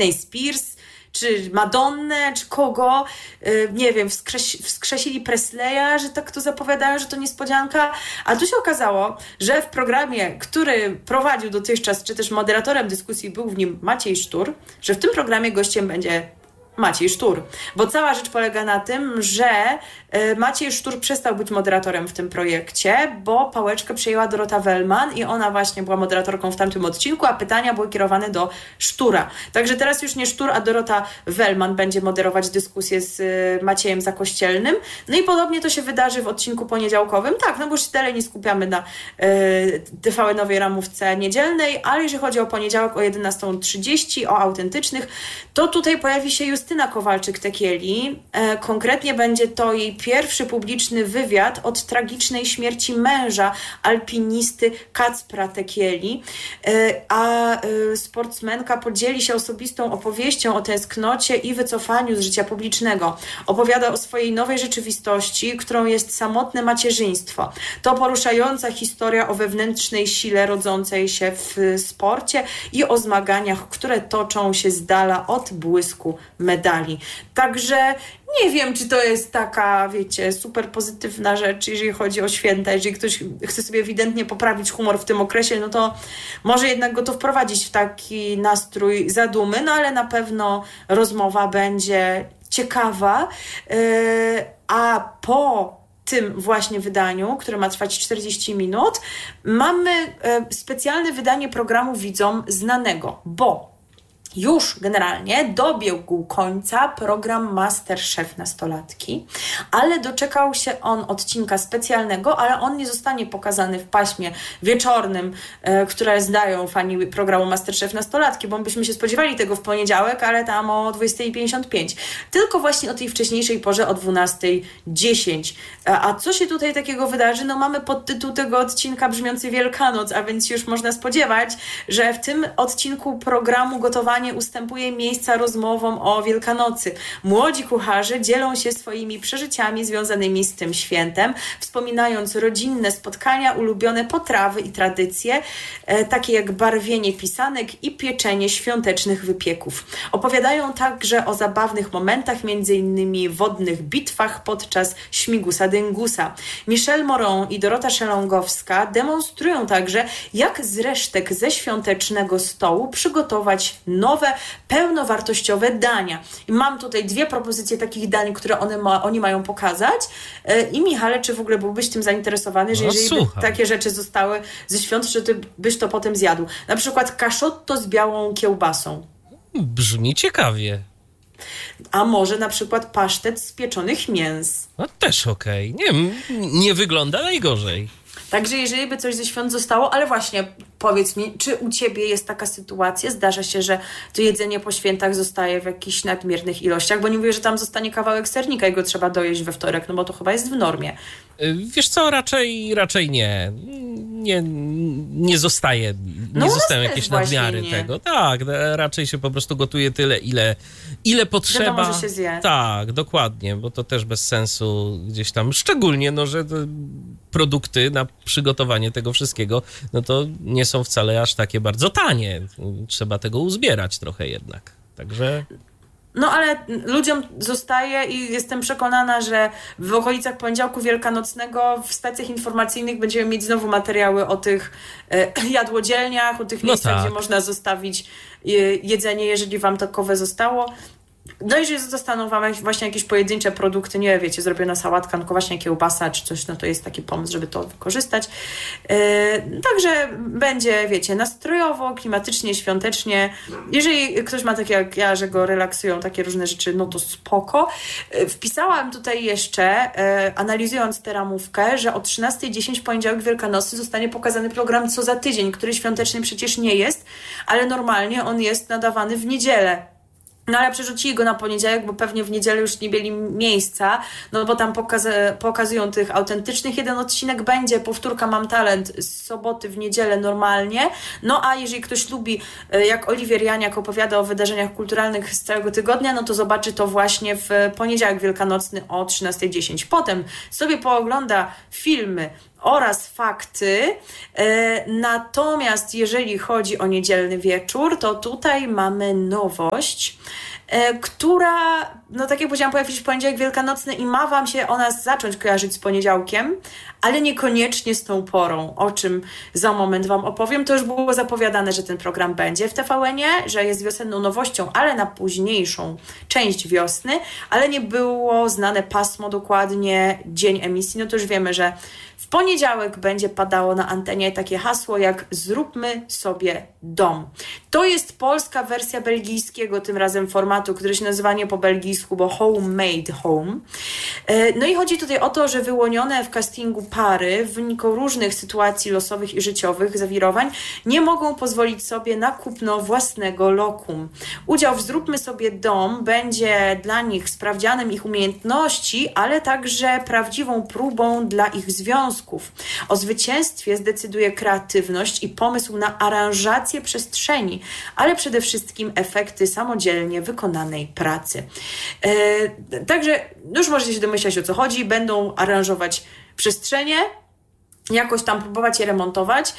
Britney Spears, czy Madonnę, czy kogo, nie wiem, wskrzesili Presleya, że tak to zapowiadają, że to niespodzianka, a tu się okazało, że w programie, który prowadził dotychczas, czy też moderatorem dyskusji był w nim Maciej Sztur, że w tym programie gościem będzie Maciej Sztur, bo cała rzecz polega na tym, że Maciej Sztur przestał być moderatorem w tym projekcie, bo pałeczkę przejęła Dorota Wellman i ona właśnie była moderatorką w tamtym odcinku, a pytania były kierowane do Sztura. Także teraz już nie Sztur, a Dorota Wellman będzie moderować dyskusję z Maciejem Zakościelnym. No i podobnie to się wydarzy w odcinku poniedziałkowym. Tak, no bo już się dalej nie skupiamy na TVN-owej ramówce niedzielnej, ale jeżeli chodzi o poniedziałek o 11:30, o autentycznych, to tutaj pojawi się Justyna Kowalczyk-Tekieli. Konkretnie będzie to jej pierwszy publiczny wywiad od tragicznej śmierci męża alpinisty Kacpra Tekieli, a sportsmenka podzieli się osobistą opowieścią o tęsknocie i wycofaniu z życia publicznego. Opowiada o swojej nowej rzeczywistości, którą jest samotne macierzyństwo. To poruszająca historia o wewnętrznej sile rodzącej się w sporcie i o zmaganiach, które toczą się z dala od błysku medali. Także nie wiem, czy to jest taka, wiecie, super pozytywna rzecz, jeżeli chodzi o święta. Jeżeli ktoś chce sobie ewidentnie poprawić humor w tym okresie, no to może jednak go to wprowadzić w taki nastrój zadumy, no ale na pewno rozmowa będzie ciekawa. A po tym właśnie wydaniu, które ma trwać 40 minut, mamy specjalne wydanie programu Widzom Znanego, bo już generalnie dobiegł końca program MasterChef Nastolatki, ale doczekał się on odcinka specjalnego, ale on nie zostanie pokazany w paśmie wieczornym, które zdają fani programu MasterChef Nastolatki, bo byśmy się spodziewali tego w poniedziałek, ale tam o 20:55. Tylko właśnie o tej wcześniejszej porze o 12:10. A co się tutaj takiego wydarzy? No mamy podtytuł tego odcinka brzmiący Wielkanoc, a więc już można spodziewać, że w tym odcinku programu gotowanie ustępuje miejsca rozmowom o Wielkanocy. Młodzi kucharze dzielą się swoimi przeżyciami związanymi z tym świętem, wspominając rodzinne spotkania, ulubione potrawy i tradycje, takie jak barwienie pisanek i pieczenie świątecznych wypieków. Opowiadają także o zabawnych momentach, m.in. wodnych bitwach podczas Śmigusa Dyngusa. Michelle Moron i Dorota Szelongowska demonstrują także, jak z resztek ze świątecznego stołu przygotować nowe, pełnowartościowe dania. I mam tutaj 2 propozycje takich dań, które oni mają pokazać. I Michale, czy w ogóle byłbyś tym zainteresowany, że jeżeli by takie rzeczy zostały ze świąt, że ty byś to potem zjadł? Na przykład kaszotto z białą kiełbasą. Brzmi ciekawie. A może na przykład pasztet z pieczonych mięs. No też okej. Nie wygląda najgorzej. Także jeżeli by coś ze świąt zostało, ale właśnie powiedz mi, czy u Ciebie jest taka sytuacja? Zdarza się, że to jedzenie po świętach zostaje w jakichś nadmiernych ilościach, bo nie mówię, że tam zostanie kawałek sernika i go trzeba dojeść we wtorek, no bo to chyba jest w normie. Wiesz co, raczej nie. Nie zostaje. Nie zostają jakieś nadmiary tego. Tak, raczej się po prostu gotuje tyle, ile potrzeba. Wiadomo, że się zje. Tak, dokładnie, bo to też bez sensu gdzieś tam. Szczególnie, no, że produkty na przygotowanie tego wszystkiego, no to nie są wcale aż takie bardzo tanie. Trzeba tego uzbierać trochę jednak. Także... No ale ludziom zostaje i jestem przekonana, że w okolicach poniedziałku wielkanocnego w stacjach informacyjnych będziemy mieć znowu materiały o tych jadłodzielniach, o tych miejscach, gdzie można zostawić jedzenie, jeżeli wam takowe zostało. No i jeżeli zostaną wam właśnie jakieś pojedyncze produkty, nie wiecie, zrobiona sałatka, no właśnie kiełbasa czy coś, no to jest taki pomysł, żeby to wykorzystać. Także będzie, wiecie, nastrojowo, klimatycznie, świątecznie. Jeżeli ktoś ma takie jak ja, że go relaksują takie różne rzeczy, no to spoko. Wpisałam tutaj jeszcze, analizując tę ramówkę, że o 13:10 w poniedziałek wielkanocny zostanie pokazany program Co za tydzień, który świąteczny przecież nie jest, ale normalnie on jest nadawany w niedzielę. No ale przerzucili go na poniedziałek, bo pewnie w niedzielę już nie mieli miejsca, no bo tam pokazują tych autentycznych. Jeden odcinek będzie, powtórka Mam Talent z soboty w niedzielę normalnie. No a jeżeli ktoś lubi, jak Oliwier Janiak opowiada o wydarzeniach kulturalnych z całego tygodnia, no to zobaczy to właśnie w poniedziałek wielkanocny o 13:10. Potem sobie poogląda filmy oraz fakty. Natomiast jeżeli chodzi o niedzielny wieczór, to tutaj mamy nowość, która, no tak jak powiedziałam, pojawi się w poniedziałek wielkanocny i ma wam się ona zacząć kojarzyć z poniedziałkiem, ale niekoniecznie z tą porą, o czym za moment wam opowiem. To już było zapowiadane, że ten program będzie w TVN-ie, że jest wiosenną nowością, ale na późniejszą część wiosny, ale nie było znane pasmo dokładnie, dzień emisji. No to już wiemy, że w poniedziałek będzie padało na antenie takie hasło jak zróbmy sobie dom. To jest polska wersja belgijskiego tym razem formatu, który się nazywa nie po belgijsku, bo Homemade Home. No i chodzi tutaj o to, że wyłonione w castingu pary w wyniku różnych sytuacji losowych i życiowych zawirowań nie mogą pozwolić sobie na kupno własnego lokum. Udział w Zróbmy sobie dom będzie dla nich sprawdzianem ich umiejętności, ale także prawdziwą próbą dla ich związków. O zwycięstwie zdecyduje kreatywność i pomysł na aranżację przestrzeni, ale przede wszystkim efekty samodzielnie wykonanej pracy. Także już możecie się domyślać, o co chodzi. Będą aranżować przestrzenie, jakoś tam próbować je remontować,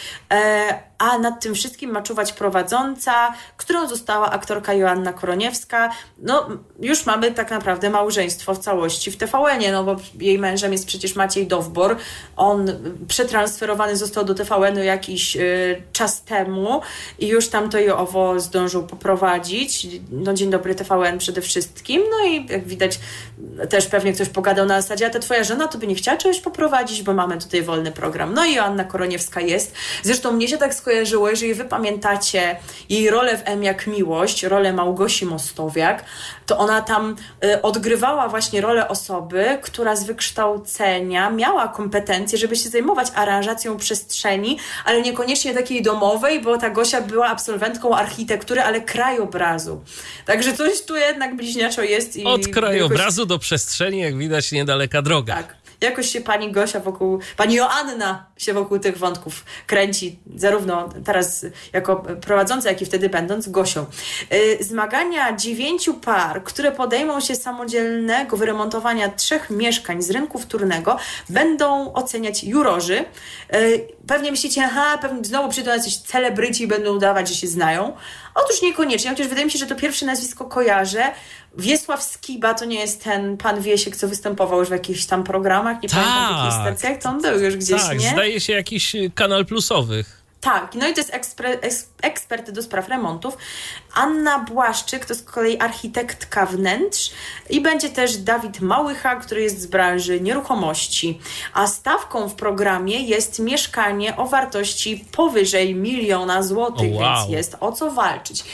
a nad tym wszystkim ma czuwać prowadząca, którą została aktorka Joanna Koroniewska. No, już mamy tak naprawdę małżeństwo w całości w TVN-ie, no bo jej mężem jest przecież Maciej Dowbor. On przetransferowany został do TVN-u jakiś czas temu i już tam to i owo zdążył poprowadzić. No, Dzień dobry TVN przede wszystkim. No i jak widać też pewnie ktoś pogadał na zasadzie, a ta twoja żona to by nie chciała czegoś poprowadzić, bo mamy tutaj wolny program. No i Joanna Koroniewska jest. Zresztą mnie się tak skojarzyło, jeżeli wy pamiętacie jej rolę w M jak Miłość, rolę Małgosi Mostowiak, to ona tam odgrywała właśnie rolę osoby, która z wykształcenia miała kompetencje, żeby się zajmować aranżacją przestrzeni, ale niekoniecznie takiej domowej, bo ta Gosia była absolwentką architektury, ale krajobrazu. Także coś tu jednak bliźniaczo jest. I od krajobrazu do przestrzeni, jak widać, niedaleka droga. Tak. Jakoś się pani Joanna się wokół tych wątków kręci, zarówno teraz jako prowadząca, jak i wtedy będąc Gosią. Zmagania 9 par, które podejmą się samodzielnego wyremontowania 3 mieszkań z rynku wtórnego, będą oceniać jurorzy. Pewnie myślicie, pewnie znowu przyjdą jacyś celebryci i będą udawać, że się znają. Otóż niekoniecznie, chociaż wydaje mi się, że to pierwsze nazwisko kojarzę. Wiesław Skiba to nie jest ten pan Wiesiek, co występował już w jakichś tam programach, nie pamiętam w jakich stacjach, to on był już gdzieś, nie? Zdaje się jakiś Kanal Plusowych. Tak, no i to jest ekspert do spraw remontów. Anna Błaszczyk to z kolei architektka wnętrz i będzie też Dawid Małycha, który jest z branży nieruchomości. A stawką w programie jest mieszkanie o wartości powyżej 1 000 000 złotych, więc jest o co walczyć.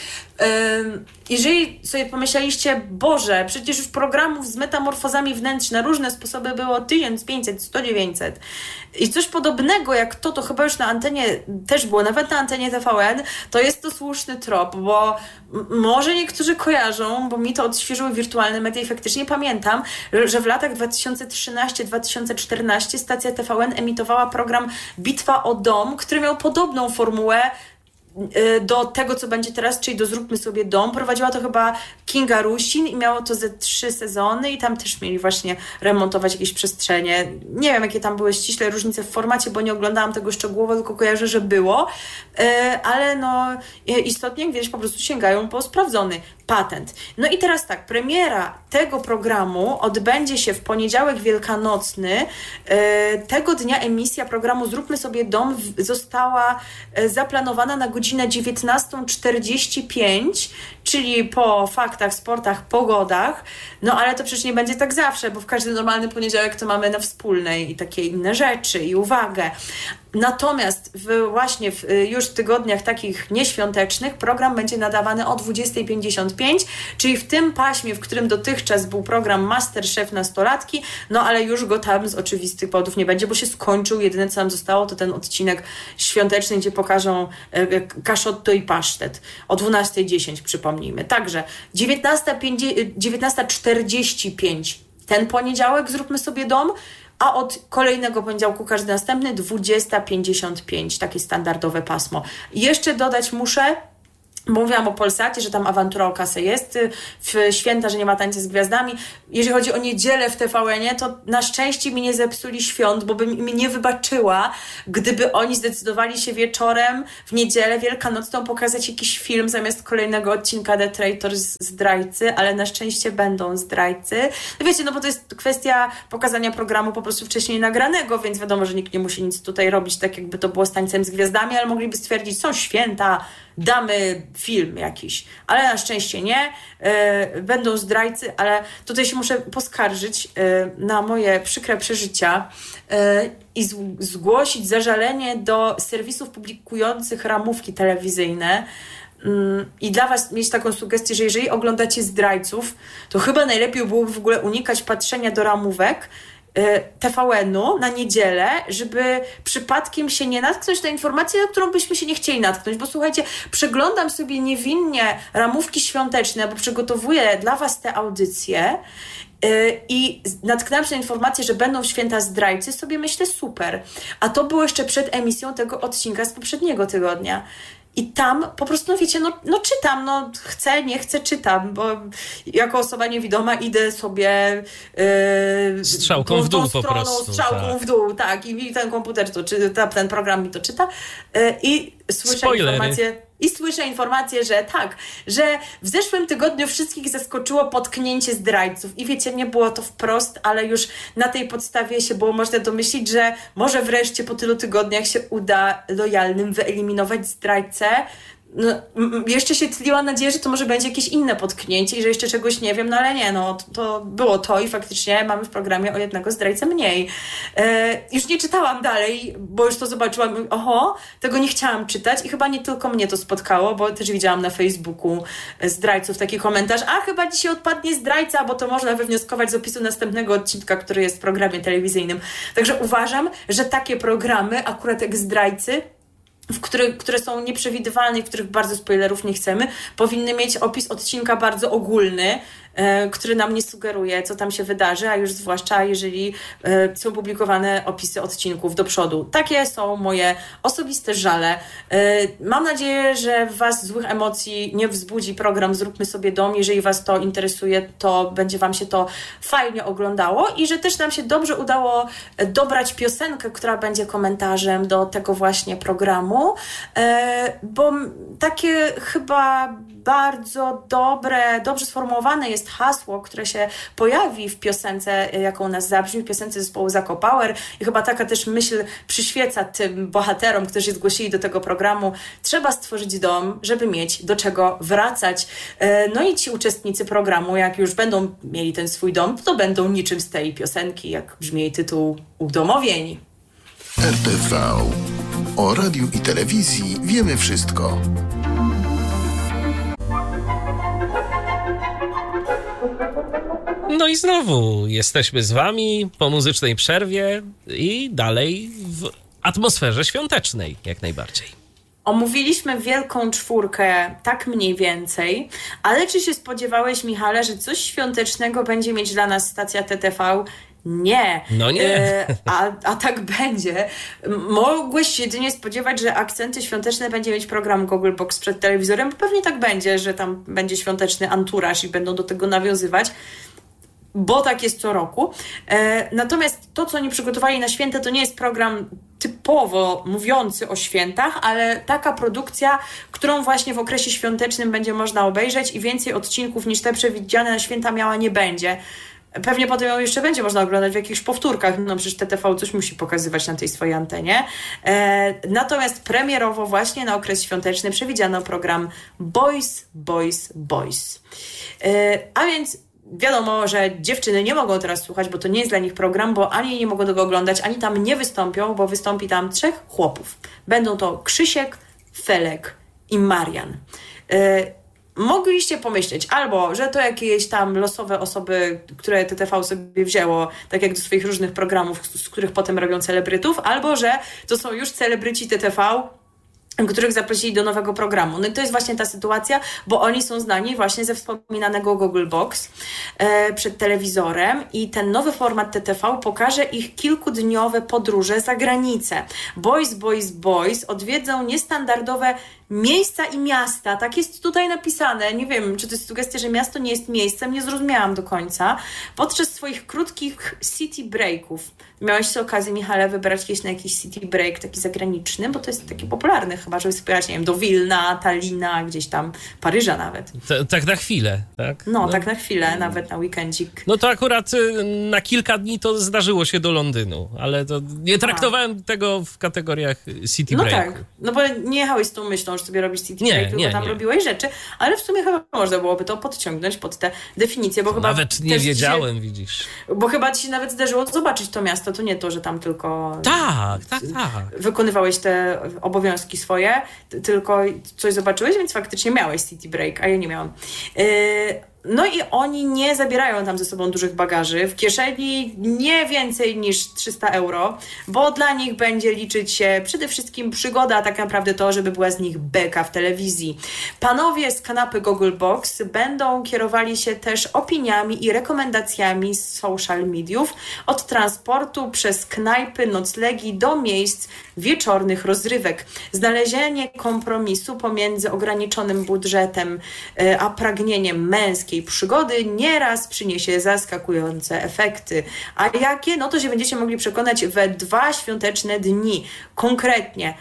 Jeżeli sobie pomyśleliście, Boże, przecież już programów z metamorfozami wnętrz na różne sposoby było 1500, 100, 900 i coś podobnego jak to chyba już na antenie też było, nawet na antenie TVN, to jest to słuszny trop, bo może niektórzy kojarzą, bo mi to odświeżyły wirtualne media i faktycznie pamiętam, że w latach 2013-2014 stacja TVN emitowała program Bitwa o dom, który miał podobną formułę do tego, co będzie teraz, czyli do Zróbmy sobie dom. Prowadziła to chyba Kinga Rusin i miało to ze 3 sezony i tam też mieli właśnie remontować jakieś przestrzenie. Nie wiem, jakie tam były ściśle różnice w formacie, bo nie oglądałam tego szczegółowo, tylko kojarzę, że było, ale no istotnie, jak widać, po prostu sięgają po sprawdzony patent. No i teraz tak, premiera tego programu odbędzie się w poniedziałek wielkanocny. Tego dnia emisja programu Zróbmy sobie dom została zaplanowana na godzinę 19:45, czyli po faktach, sportach, pogodach. No ale to przecież nie będzie tak zawsze, bo w każdy normalny poniedziałek to mamy na wspólnej i takie inne rzeczy i uwagę. Natomiast właśnie w już tygodniach takich nieświątecznych program będzie nadawany o 20:55, czyli w tym paśmie, w którym dotychczas był program Masterchef nastolatki, no ale już go tam z oczywistych powodów nie będzie, bo się skończył. Jedyne, co nam zostało, to ten odcinek świąteczny, gdzie pokażą kaszotto i pasztet o 12:10, przypomnijmy. Także 19:45 ten poniedziałek Zróbmy sobie dom, a od kolejnego poniedziałku każdy następny 20:55, takie standardowe pasmo. Jeszcze dodać muszę, Bo mówiłam o Polsacie, że tam awantura o kasę jest, w święta, że nie ma tańca z gwiazdami. Jeżeli chodzi o niedzielę w TVN-ie, to na szczęście mi nie zepsuli świąt, bo bym mi nie wybaczyła, gdyby oni zdecydowali się wieczorem w niedzielę wielkanocną pokazać jakiś film zamiast kolejnego odcinka The Traitor zdrajcy, ale na szczęście będą zdrajcy. No wiecie, no bo to jest kwestia pokazania programu po prostu wcześniej nagranego, więc wiadomo, że nikt nie musi nic tutaj robić tak, jakby to było z tańcem z gwiazdami, ale mogliby stwierdzić, są święta, damy film jakiś, ale na szczęście nie. Będą zdrajcy, ale tutaj się muszę poskarżyć na moje przykre przeżycia i zgłosić zażalenie do serwisów publikujących ramówki telewizyjne. I dla was mieć taką sugestię, że jeżeli oglądacie zdrajców, to chyba najlepiej byłoby w ogóle unikać patrzenia do ramówek TVN-u na niedzielę, żeby przypadkiem się nie natknąć na informację, na którą byśmy się nie chcieli natknąć, bo słuchajcie, przeglądam sobie niewinnie ramówki świąteczne, bo przygotowuję dla was te audycje i natknęłam się na informację, że będą święta zdrajcy, sobie myślę super, a to było jeszcze przed emisją tego odcinka z poprzedniego tygodnia. I tam po prostu, no wiecie, no czytam, no chcę, nie chcę, czytam, bo jako osoba niewidoma idę sobie strzałką w dół po prostu. Strzałką w dół, tak. I mi ten komputer to czyta, ten program mi to czyta i słyszę informację, że tak, że w zeszłym tygodniu wszystkich zaskoczyło potknięcie zdrajców. I wiecie, nie było to wprost, ale już na tej podstawie się było można domyślić, że może wreszcie po tylu tygodniach się uda lojalnym wyeliminować zdrajcę. No, jeszcze się tliła nadzieja, że to może będzie jakieś inne potknięcie i że jeszcze czegoś nie wiem, no ale nie, no to było to i faktycznie mamy w programie o jednego zdrajcę mniej. Już nie czytałam dalej, bo już to zobaczyłam, tego nie chciałam czytać i chyba nie tylko mnie to spotkało, bo też widziałam na Facebooku zdrajców taki komentarz, chyba dzisiaj odpadnie zdrajca, bo to można wywnioskować z opisu następnego odcinka, który jest w programie telewizyjnym. Także uważam, że takie programy, akurat jak zdrajcy, które są nieprzewidywalne i w których bardzo spoilerów nie chcemy, powinny mieć opis odcinka bardzo ogólny, który nam nie sugeruje, co tam się wydarzy, a już zwłaszcza jeżeli są publikowane opisy odcinków do przodu. Takie są moje osobiste żale. Mam nadzieję, że w was złych emocji nie wzbudzi program Zróbmy sobie dom. Jeżeli was to interesuje, to będzie wam się to fajnie oglądało i że też nam się dobrze udało dobrać piosenkę, która będzie komentarzem do tego właśnie programu, bo takie chyba bardzo dobrze sformułowane jest hasło, które się pojawi w piosence, jaką u nas zabrzmi, w piosence zespołu Zako Power i chyba taka też myśl przyświeca tym bohaterom, którzy się zgłosili do tego programu. Trzeba stworzyć dom, żeby mieć do czego wracać. No i ci uczestnicy programu, jak już będą mieli ten swój dom, to będą niczym z tej piosenki, jak brzmi jej tytuł, udomowieni. RTV. O radiu i telewizji wiemy wszystko. No i znowu jesteśmy z wami po muzycznej przerwie i dalej w atmosferze świątecznej jak najbardziej. Omówiliśmy Wielką Czwórkę, tak mniej więcej, ale czy się spodziewałeś, Michale, że coś świątecznego będzie mieć dla nas stacja TTV? Nie. No nie. A tak będzie. Mogłeś się jedynie spodziewać, że akcenty świąteczne będzie mieć program Google Box przed telewizorem, bo pewnie tak będzie, że tam będzie świąteczny anturaż i będą do tego nawiązywać, bo tak jest co roku. Natomiast to, co oni przygotowali na święta, to nie jest program typowo mówiący o świętach, ale taka produkcja, którą właśnie w okresie świątecznym będzie można obejrzeć i więcej odcinków niż te przewidziane na święta miała nie będzie. Pewnie potem ją jeszcze będzie można oglądać w jakichś powtórkach, no przecież TTV coś musi pokazywać na tej swojej antenie. Natomiast premierowo właśnie na okres świąteczny przewidziano program Boys, Boys, Boys. A więc wiadomo, że dziewczyny nie mogą teraz słuchać, bo to nie jest dla nich program, bo ani nie mogą tego oglądać, ani tam nie wystąpią, bo wystąpi tam 3 chłopów. Będą to Krzysiek, Felek i Marian. Mogliście pomyśleć albo, że to jakieś tam losowe osoby, które TTV sobie wzięło, tak jak do swoich różnych programów, z których potem robią celebrytów, albo, że to są już celebryci TTV, których zaprosili do nowego programu. No i to jest właśnie ta sytuacja, bo oni są znani właśnie ze wspominanego Google Box przed telewizorem i ten nowy format TTV pokaże ich kilkudniowe podróże za granicę. Boys, Boys, Boys odwiedzą niestandardowe miejsca i miasta. Tak jest tutaj napisane. Nie wiem, czy to jest sugestia, że miasto nie jest miejscem. Nie zrozumiałam do końca. Podczas swoich krótkich city breaków. Miałeś okazję, Michale, wybrać kiedyś na jakiś city break taki zagraniczny, bo to jest taki popularny chyba, żeby wspierać, nie wiem, do Wilna, Talina, gdzieś tam Paryża nawet. Tak na chwilę, tak? No, tak na chwilę, nawet na weekendzik. No to akurat na kilka dni to zdarzyło się do Londynu, ale to nie traktowałem tego w kategoriach city break. No tak, no bo nie jechałeś z tą myślą, że sobie robisz city break, tylko tam robiłeś rzeczy, ale w sumie chyba można byłoby to podciągnąć pod tę definicję, bo chyba... Nawet nie wiedziałem, widzisz. Bo chyba ci się nawet zdarzyło zobaczyć to miasto, to nie to, że tam tylko... Tak. Wykonywałeś te obowiązki swoje, tylko coś zobaczyłeś, więc faktycznie miałeś city break, a ja nie miałam. No i oni nie zabierają tam ze sobą dużych bagaży. W kieszeni nie więcej niż 300 euro, bo dla nich będzie liczyć się przede wszystkim przygoda, a tak naprawdę to, żeby była z nich beka w telewizji. Panowie z kanapy Google Box będą kierowali się też opiniami i rekomendacjami z social mediów, od transportu przez knajpy, noclegi do miejsc wieczornych rozrywek. Znalezienie kompromisu pomiędzy ograniczonym budżetem a pragnieniem męskiej przygody nieraz przyniesie zaskakujące efekty. A jakie? No to się będziecie mogli przekonać we 2 świąteczne dni. Konkretnie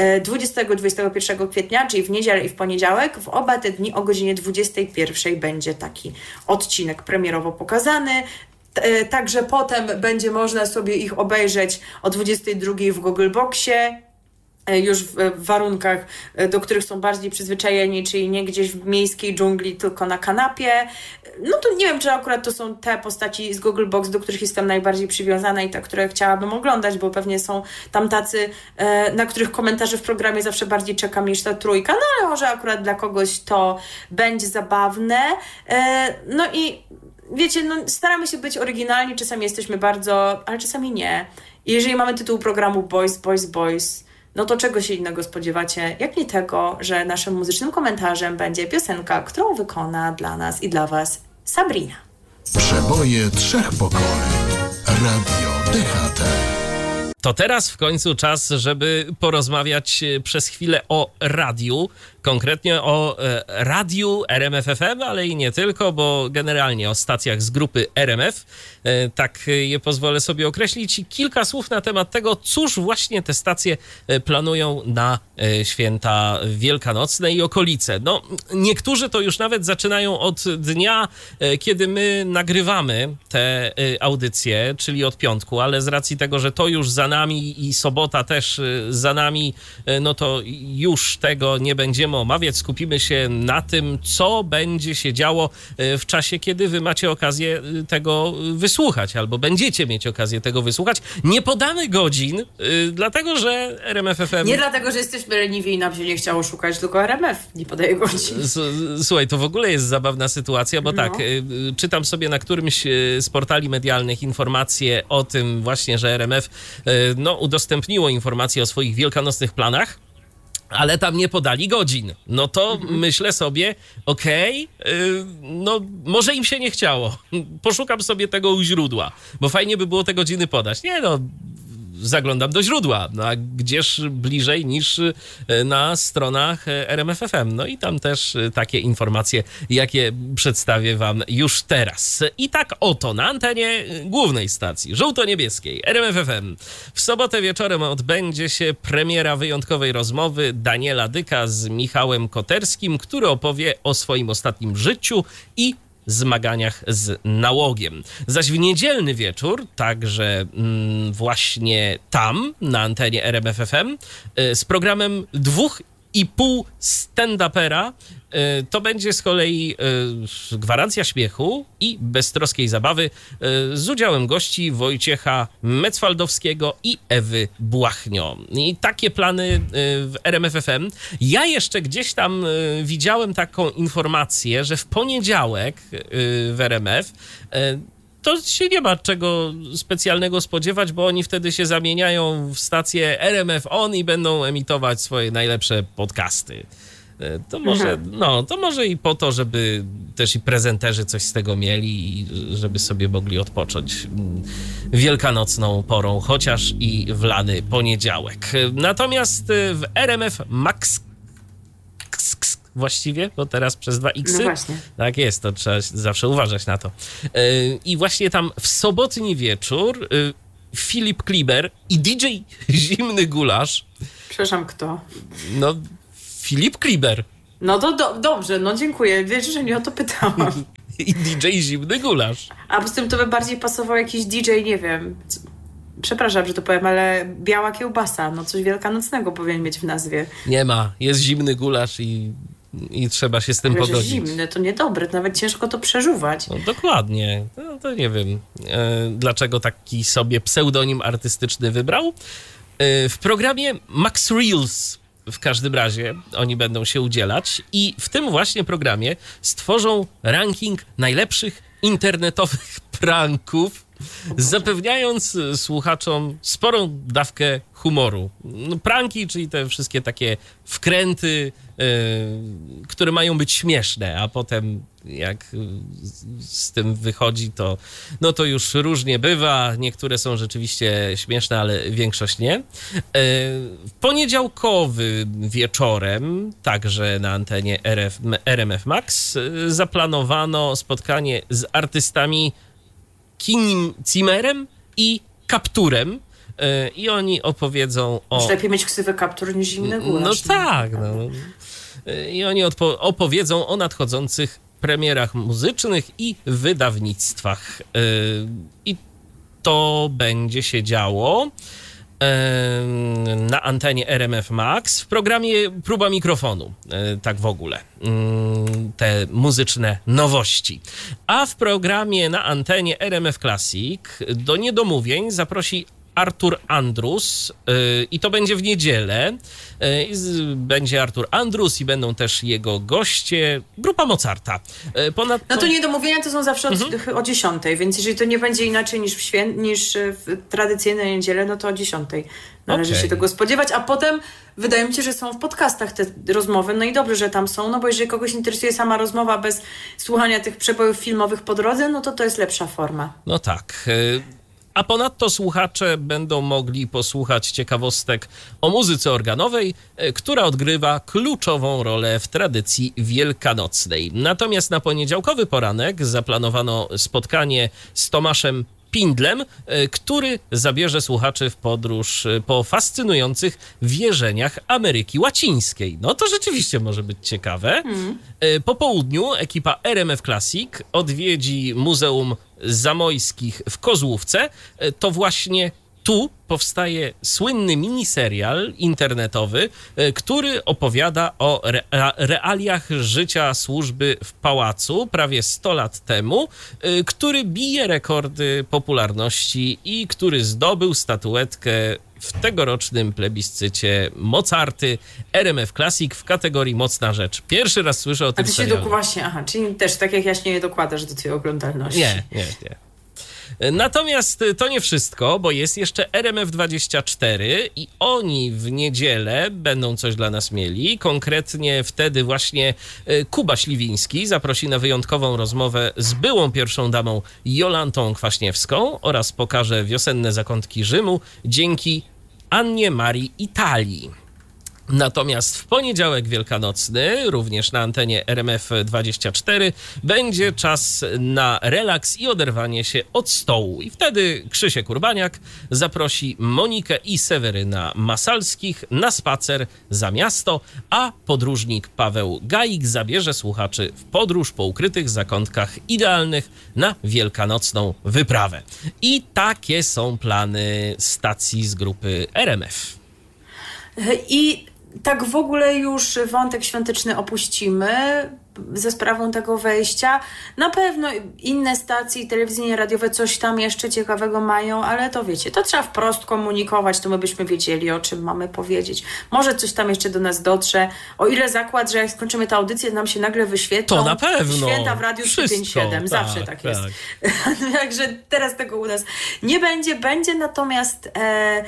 20-21 kwietnia, czyli w niedzielę i w poniedziałek, w oba te dni o godzinie 21 będzie taki odcinek premierowo pokazany. Także potem będzie można sobie ich obejrzeć o 22 w Google Boxie, już w warunkach, do których są bardziej przyzwyczajeni, czyli nie gdzieś w miejskiej dżungli, tylko na kanapie. No to nie wiem, czy akurat to są te postaci z Google Box, do których jestem najbardziej przywiązana i te, które chciałabym oglądać, bo pewnie są tam tacy, na których komentarze w programie zawsze bardziej czekam niż ta trójka, no ale może akurat dla kogoś to będzie zabawne. No i wiecie, no staramy się być oryginalni, czasami jesteśmy bardzo, ale czasami nie. I jeżeli mamy tytuł programu Boys, no to czego się innego spodziewacie, jak nie tego, że naszym muzycznym komentarzem będzie piosenka, którą wykona dla nas i dla was Sabrina. Przeboje 3 pokoleń. Radio DHT. To teraz w końcu czas, żeby porozmawiać przez chwilę o radiu, konkretnie o radiu RMF FM, ale i nie tylko, bo generalnie o stacjach z grupy RMF. Tak je pozwolę sobie określić i kilka słów na temat tego, cóż właśnie te stacje planują na święta wielkanocne i okolice. No, niektórzy to już nawet zaczynają od dnia, kiedy my nagrywamy te audycje, czyli od piątku, ale z racji tego, że to już za nami i sobota też za nami, no to już tego nie będziemy omawiać. Skupimy się na tym, co będzie się działo w czasie, kiedy wy macie okazję tego wysłuchać, albo będziecie mieć okazję tego wysłuchać. Nie podamy godzin, dlatego że RMF FM... Nie dlatego, że jesteśmy leniwi i nam się nie chciało szukać, tylko RMF nie podaje godzin. Słuchaj, to w ogóle jest zabawna sytuacja, bo tak, czytam sobie na którymś z portali medialnych informacje o tym właśnie, że RMF udostępniło informacje o swoich wielkanocnych planach, ale tam nie podali godzin. No to myślę sobie, no może im się nie chciało. Poszukam sobie tego u źródła, bo fajnie by było te godziny podać. Nie no, zaglądam do źródła, no a gdzież bliżej niż na stronach RMF FM. No i tam też takie informacje, jakie przedstawię wam już teraz. I tak oto na antenie głównej stacji żółto-niebieskiej RMF FM w sobotę wieczorem odbędzie się premiera wyjątkowej rozmowy Daniela Dyka z Michałem Koterskim, który opowie o swoim ostatnim życiu i zmaganiach z nałogiem. Zaś w niedzielny wieczór, także właśnie tam, na antenie RMF FM, z programem 2,5 stand-upera, to będzie z kolei gwarancja śmiechu i beztroskiej zabawy z udziałem gości Wojciecha Mecwaldowskiego i Ewy Błachnio. I takie plany w RMF FM. Ja jeszcze gdzieś tam widziałem taką informację, że w poniedziałek w RMF to się nie ma czego specjalnego spodziewać, bo oni wtedy się zamieniają w stację RMF On i będą emitować swoje najlepsze podcasty. To może i po to, żeby też i prezenterzy coś z tego mieli i żeby sobie mogli odpocząć wielkanocną porą, chociaż i w lany poniedziałek. Natomiast w RMF Max właściwie, bo teraz przez 2X. No właśnie. Tak jest, to trzeba zawsze uważać na to. I właśnie tam w sobotni wieczór Filip Kliber i DJ Zimny Gulasz. Przepraszam, kto? No, Filip Kliber. No to dobrze, no dziękuję. Wiesz, że nie o to pytałam. I DJ Zimny Gulasz. A poza tym to by bardziej pasował jakiś DJ, nie wiem. Przepraszam, że to powiem, ale biała kiełbasa. No coś wielkanocnego powinien mieć w nazwie. Nie ma, jest Zimny Gulasz i trzeba się z tym Ale że pogodzić. zimny, to niedobre, to nawet ciężko to przeżuwać. No dokładnie. No to nie wiem, dlaczego taki sobie pseudonim artystyczny wybrał. W programie Max Reels w każdym razie oni będą się udzielać i w tym właśnie programie stworzą ranking najlepszych internetowych pranków, zapewniając słuchaczom sporą dawkę humoru. No, pranki, czyli te wszystkie takie wkręty, które mają być śmieszne, a potem jak z tym wychodzi, to już różnie bywa. Niektóre są rzeczywiście śmieszne, ale większość nie. Poniedziałkowy wieczorem, także na antenie RMF Max, zaplanowano spotkanie z artystami Kim Zimmerem i Kapturem. I oni opowiedzą o... Już lepiej mieć ksywę Kaptur niż Zimny Gulasz. No tak. No. I oni opowiedzą o nadchodzących premierach muzycznych i wydawnictwach. I to będzie się działo na antenie RMF Max w programie Próba Mikrofonu. Tak w ogóle. Te muzyczne nowości. A w programie na antenie RMF Classic do niedomówień zaprosi Artur Andrus i to będzie w niedzielę. Będzie Artur Andrus i będą też jego goście, grupa Mozarta. Ponadto... No to niedomówienia to są zawsze o 10, więc jeżeli to nie będzie inaczej niż w tradycyjnej niedzielę, no to o 10 należy się tego spodziewać, a potem wydaje mi się, że są w podcastach te rozmowy, no i dobrze, że tam są, no bo jeżeli kogoś interesuje sama rozmowa bez słuchania tych przebojów filmowych po drodze, no to jest lepsza forma. No tak. A ponadto słuchacze będą mogli posłuchać ciekawostek o muzyce organowej, która odgrywa kluczową rolę w tradycji wielkanocnej. Natomiast na poniedziałkowy poranek zaplanowano spotkanie z Tomaszem Pindlem, który zabierze słuchaczy w podróż po fascynujących wierzeniach Ameryki Łacińskiej. No to rzeczywiście może być ciekawe. Po południu ekipa RMF Classic odwiedzi Muzeum Zamojskich w Kozłówce. To właśnie tu powstaje słynny miniserial internetowy, który opowiada o realiach życia służby w pałacu prawie 100 lat temu, który bije rekordy popularności i który zdobył statuetkę w tegorocznym plebiscycie Mozarty RMF Classic w kategorii Mocna Rzecz. Pierwszy raz słyszę o tym serialu. Właśnie, czyli też tak jak ja się nie dokładasz do twojej oglądalności. Nie. Natomiast to nie wszystko, bo jest jeszcze RMF24 i oni w niedzielę będą coś dla nas mieli. Konkretnie wtedy właśnie Kuba Śliwiński zaprosi na wyjątkową rozmowę z byłą pierwszą damą Jolantą Kwaśniewską oraz pokaże wiosenne zakątki Rzymu dzięki Annie Marii Italii. Natomiast w poniedziałek wielkanocny, również na antenie RMF24, będzie czas na relaks i oderwanie się od stołu. I wtedy Krzysiek Urbaniak zaprosi Monikę i Seweryna Masalskich na spacer za miasto, a podróżnik Paweł Gaik zabierze słuchaczy w podróż po ukrytych zakątkach idealnych na wielkanocną wyprawę. I takie są plany stacji z grupy RMF. I tak w ogóle już wątek świąteczny opuścimy ze sprawą tego wejścia. Na pewno inne stacje telewizyjne, radiowe coś tam jeszcze ciekawego mają, ale to wiecie, to trzeba wprost komunikować, to my byśmy wiedzieli, o czym mamy powiedzieć. Może coś tam jeszcze do nas dotrze. O ile zakład, że jak skończymy tę audycję, nam się nagle wyświetlą. To na pewno. Święta w Radiu 357. Zawsze tak jest. Także teraz tego u nas nie będzie. Będzie natomiast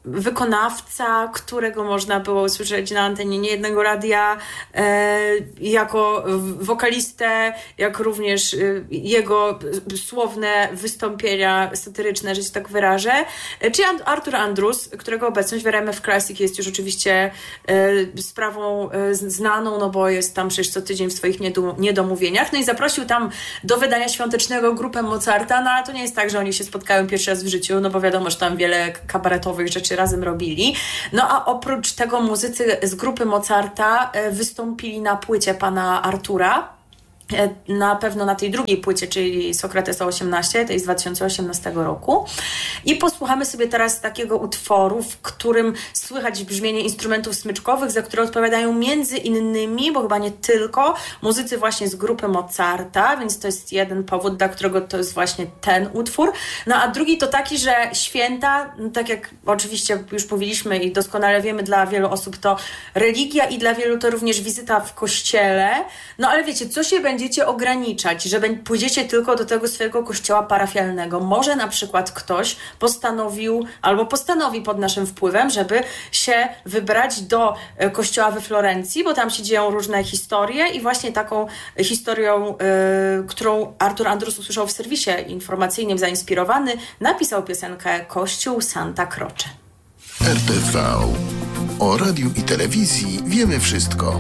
wykonawca, którego można było usłyszeć na antenie niejednego radia, jako wokalistę, jak również jego słowne wystąpienia satyryczne, że się tak wyrażę, czy Artur Andrus, którego obecność w RMF Classic jest już oczywiście sprawą znaną, no bo jest tam przecież co tydzień w swoich niedomówieniach, no i zaprosił tam do wydania świątecznego grupę Mozarta, no ale to nie jest tak, że oni się spotkają pierwszy raz w życiu, no bo wiadomo, że tam wiele kabaretowych rzeczy razem robili. No a oprócz tego muzycy z grupy Mozarta wystąpili na płycie pana Artura, na pewno na tej drugiej płycie, czyli Sokratesa 18, tej z 2018 roku. I posłuchamy sobie teraz takiego utworu, w którym słychać brzmienie instrumentów smyczkowych, za które odpowiadają między innymi, bo chyba nie tylko, muzycy właśnie z grupy Mozarta, więc to jest jeden powód, dla którego to jest właśnie ten utwór. No a drugi to taki, że święta, tak jak oczywiście już mówiliśmy i doskonale wiemy, dla wielu osób to religia i dla wielu to również wizyta w kościele. No ale wiecie, co się będziecie ograniczać, że pójdziecie tylko do tego swojego kościoła parafialnego. Może na przykład ktoś postanowił albo postanowi pod naszym wpływem, żeby się wybrać do kościoła we Florencji, bo tam się dzieją różne historie i właśnie taką historią, którą Artur Andrus usłyszał w serwisie informacyjnym zainspirowany, napisał piosenkę Kościół Santa Croce. RTV. O radiu i telewizji wiemy wszystko.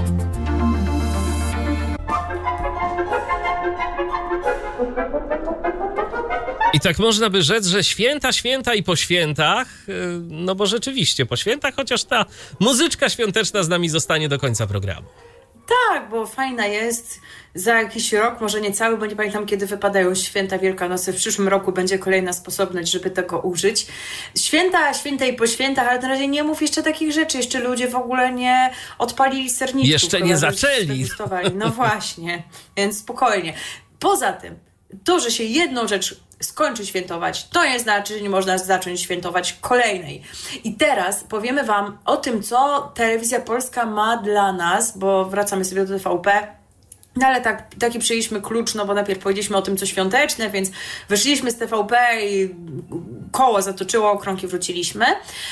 I tak można by rzec, że święta i po świętach, no bo rzeczywiście po świętach, chociaż ta muzyczka świąteczna z nami zostanie do końca programu. Tak, bo fajna jest. Za jakiś rok, może nie cały, bo nie pamiętam, kiedy wypadają święta Wielkanocy. W przyszłym roku będzie kolejna sposobność, żeby tego użyć. Święta i po świętach, ale na razie nie mów jeszcze takich rzeczy. Jeszcze ludzie w ogóle nie odpalili serniczków. Jeszcze nie zaczęli. No właśnie, więc spokojnie. Poza tym, to, że się jedną rzecz skończy świętować, to nie znaczy, że nie można zacząć świętować kolejnej. I teraz powiemy wam o tym, co Telewizja Polska ma dla nas, bo wracamy sobie do TVP. No ale taki przyjęliśmy klucz, no bo najpierw powiedzieliśmy o tym, co świąteczne, więc wyszliśmy z TVP i koło zatoczyło, okrągi wróciliśmy.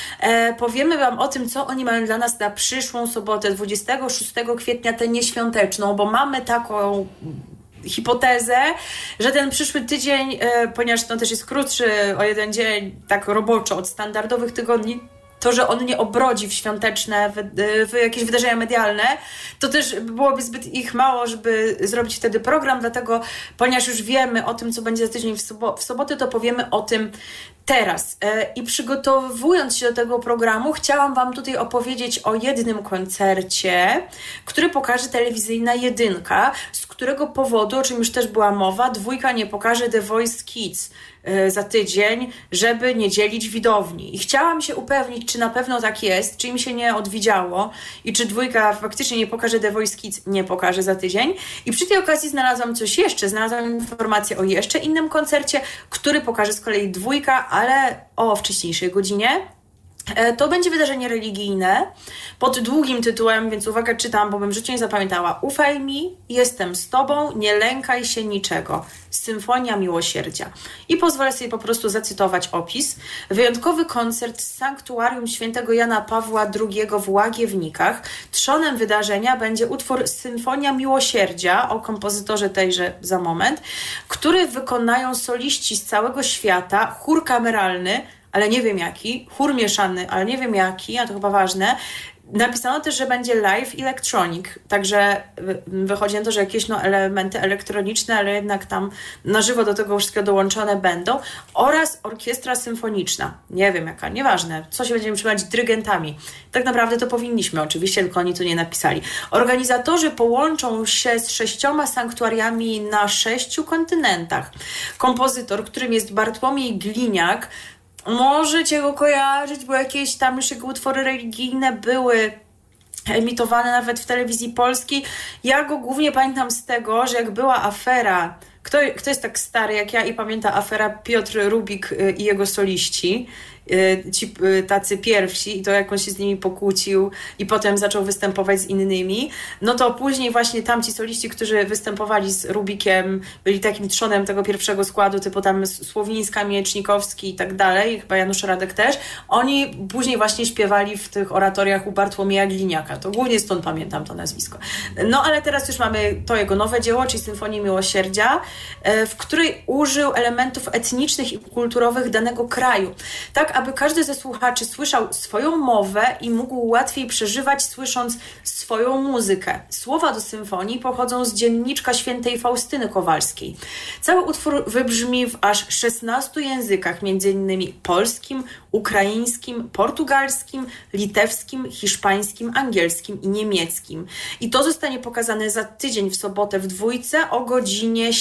Powiemy wam o tym, co oni mają dla nas na przyszłą sobotę, 26 kwietnia, tę nieświąteczną, bo mamy taką hipotezę, że ten przyszły tydzień, ponieważ to też jest krótszy o jeden dzień, tak roboczo od standardowych tygodni, to, że on nie obrodzi w świąteczne, w jakieś wydarzenia medialne, to też byłoby zbyt ich mało, żeby zrobić wtedy program, dlatego, ponieważ już wiemy o tym, co będzie za tydzień w sobotę, to powiemy o tym teraz. I przygotowując się do tego programu, chciałam wam tutaj opowiedzieć o jednym koncercie, który pokaże telewizyjna jedynka, z którego powodu, o czym już też była mowa, dwójka nie pokaże The Voice Kids za tydzień, żeby nie dzielić widowni. I chciałam się upewnić, czy na pewno tak jest, czy im się nie odwidziało i czy dwójka faktycznie nie pokaże The Voice Kids, nie pokaże za tydzień. I przy tej okazji znalazłam coś jeszcze, znalazłam informację o jeszcze innym koncercie, który pokaże z kolei dwójka, ale o wcześniejszej godzinie. To będzie wydarzenie religijne pod długim tytułem, więc uwaga, czytam, bo bym w życiu nie zapamiętała. Ufaj mi, jestem z tobą, nie lękaj się niczego. Symfonia miłosierdzia. I pozwolę sobie po prostu zacytować opis. Wyjątkowy koncert z sanktuarium świętego Jana Pawła II w Łagiewnikach. Trzonem wydarzenia będzie utwór Symfonia miłosierdzia o kompozytorze tejże za moment, który wykonają soliści z całego świata, chór kameralny, ale nie wiem jaki, chór mieszany, ale nie wiem jaki, a to chyba ważne. Napisano też, że będzie live electronic, także wychodzi na to, że jakieś elementy elektroniczne, ale jednak tam na żywo do tego wszystkiego dołączone będą, oraz orkiestra symfoniczna. Nie wiem jaka, nieważne, co się będziemy trzymać dyrygentami. Tak naprawdę to powinniśmy oczywiście, tylko oni tu nie napisali. Organizatorzy połączą się z 6 sanktuariami na 6 kontynentach. Kompozytor, którym jest Bartłomiej Gliniak, możecie go kojarzyć, bo jakieś tam już jego utwory religijne były emitowane nawet w telewizji polskiej. Ja go głównie pamiętam z tego, że jak była afera, kto jest tak stary jak ja i pamięta afera Piotr Rubik i jego soliści, ci tacy pierwsi, i to jak on się z nimi pokłócił i potem zaczął występować z innymi, no to później właśnie tamci soliści, którzy występowali z Rubikiem, byli takim trzonem tego pierwszego składu, typu tam Słowińska, Miecznikowski i tak dalej, chyba Janusz Radek też, oni później właśnie śpiewali w tych oratoriach u Bartłomieja Gliniaka. To głównie stąd pamiętam to nazwisko. No ale teraz już mamy to jego nowe dzieło, czyli Symfonię Miłosierdzia, w której użył elementów etnicznych i kulturowych danego kraju. Tak, aby każdy ze słuchaczy słyszał swoją mowę i mógł łatwiej przeżywać, słysząc swoją muzykę. Słowa do symfonii pochodzą z dzienniczka świętej Faustyny Kowalskiej. Cały utwór wybrzmi w aż 16 językach, m.in. polskim, ukraińskim, portugalskim, litewskim, hiszpańskim, angielskim i niemieckim. I to zostanie pokazane za tydzień w sobotę w Dwójce o godzinie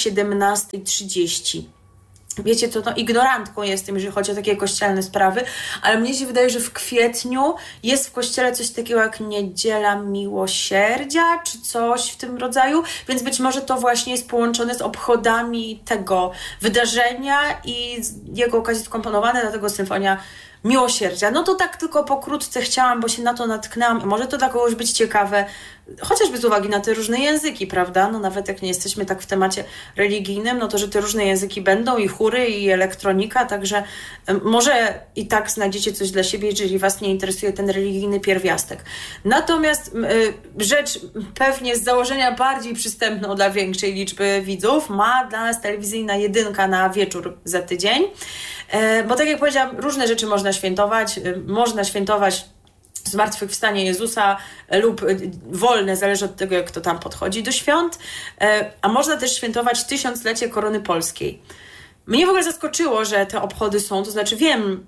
17:30. Wiecie co, to ignorantką jestem, jeżeli chodzi o takie kościelne sprawy, ale mnie się wydaje, że w kwietniu jest w kościele coś takiego jak Niedziela Miłosierdzia, czy coś w tym rodzaju, więc być może to właśnie jest połączone z obchodami tego wydarzenia i z jego okazji skomponowane, dlatego Symfonia Miłosierdzia. No to tak tylko pokrótce chciałam, bo się na to natknęłam i może to dla kogoś być ciekawe, chociażby z uwagi na te różne języki, prawda? No nawet jak nie jesteśmy tak w temacie religijnym, no to, że te różne języki będą i chóry, i elektronika, także może i tak znajdziecie coś dla siebie, jeżeli was nie interesuje ten religijny pierwiastek. Natomiast rzecz pewnie z założenia bardziej przystępną dla większej liczby widzów ma dla nas telewizyjna jedynka na wieczór za tydzień. Bo tak jak powiedziałam, różne rzeczy można świętować. Można świętować zmartwychwstanie Jezusa lub wolne, zależy od tego, jak kto tam podchodzi do świąt. A można też świętować 1000-lecie Korony Polskiej. Mnie w ogóle zaskoczyło, że te obchody są, to znaczy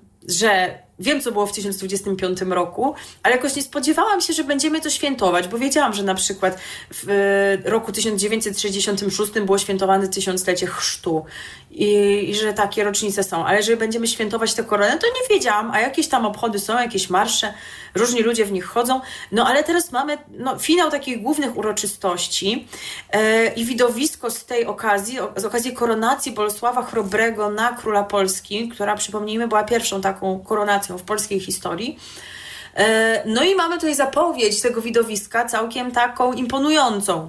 wiem, co było w 1025 roku, ale jakoś nie spodziewałam się, że będziemy to świętować, bo wiedziałam, że na przykład w roku 1966 było świętowane 1000-lecie chrztu i że takie rocznice są, ale że będziemy świętować tę koronę, to nie wiedziałam, a jakieś tam obchody są, jakieś marsze, różni ludzie w nich chodzą, no ale teraz mamy finał takich głównych uroczystości i widowisko z tej okazji, z okazji koronacji Bolesława Chrobrego na króla Polski, która, przypomnijmy, była pierwszą taką koronacją w polskiej historii. No i mamy tutaj zapowiedź tego widowiska całkiem taką imponującą,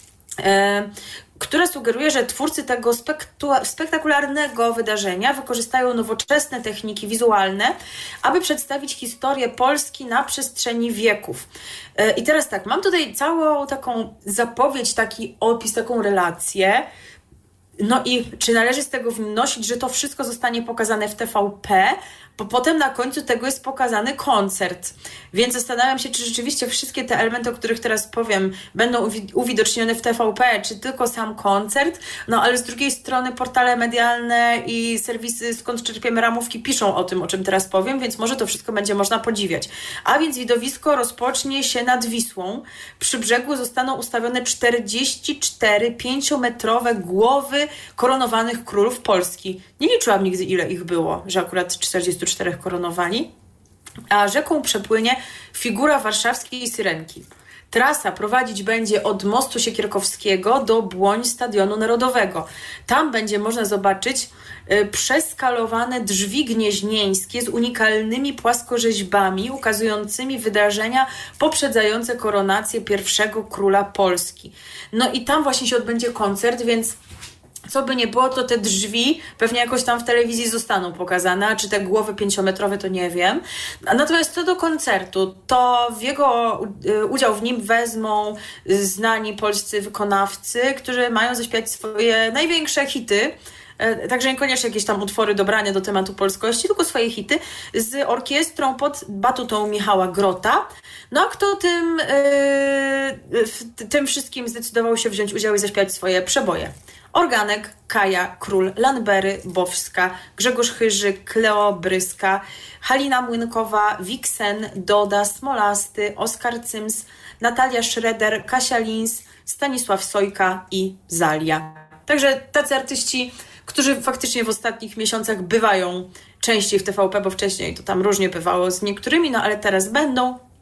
która sugeruje, że twórcy tego spektakularnego wydarzenia wykorzystają nowoczesne techniki wizualne, aby przedstawić historię Polski na przestrzeni wieków. I teraz tak, mam tutaj całą taką zapowiedź, taki opis, taką relację. No i czy należy z tego wnosić, że to wszystko zostanie pokazane w TVP, bo potem na końcu tego jest pokazany koncert. Więc zastanawiam się, czy rzeczywiście wszystkie te elementy, o których teraz powiem, będą uwidocznione w TVP, czy tylko sam koncert. No ale z drugiej strony portale medialne i serwisy, skąd czerpiemy ramówki, piszą o tym, o czym teraz powiem, więc może to wszystko będzie można podziwiać. A więc widowisko rozpocznie się nad Wisłą. Przy brzegu zostaną ustawione 44 5-metrowe głowy koronowanych królów Polski. Nie liczyłam nigdy, ile ich było, że akurat 44 koronowali. A rzeką przepłynie figura warszawskiej Syrenki. Trasa prowadzić będzie od mostu Siekierkowskiego do błoń Stadionu Narodowego. Tam będzie można zobaczyć przeskalowane drzwi gnieźnieńskie z unikalnymi płaskorzeźbami ukazującymi wydarzenia poprzedzające koronację pierwszego króla Polski. No i tam właśnie się odbędzie koncert, więc co by nie było, to te drzwi pewnie jakoś tam w telewizji zostaną pokazane, a czy te głowy 5-metrowe, to nie wiem. Natomiast co do koncertu, to udział w nim wezmą znani polscy wykonawcy, którzy mają zaśpiewać swoje największe hity, także niekoniecznie jakieś tam utwory dobrane do tematu polskości, tylko swoje hity, z orkiestrą pod batutą Michała Grota. No a kto tym wszystkim zdecydował się wziąć udział i zaśpiewać swoje przeboje? Organek, Kaja, Król, Lanbery, Bowska, Grzegorz Chyżyk, Kleo Bryska, Halina Młynkowa, Wiksen, Doda, Smolasty, Oskar Cyms, Natalia Schroeder, Kasia Lins, Stanisław Sojka i Zalia. Także tacy artyści, którzy faktycznie w ostatnich miesiącach bywają częściej w TVP, bo wcześniej to tam różnie bywało z niektórymi, no ale teraz będą.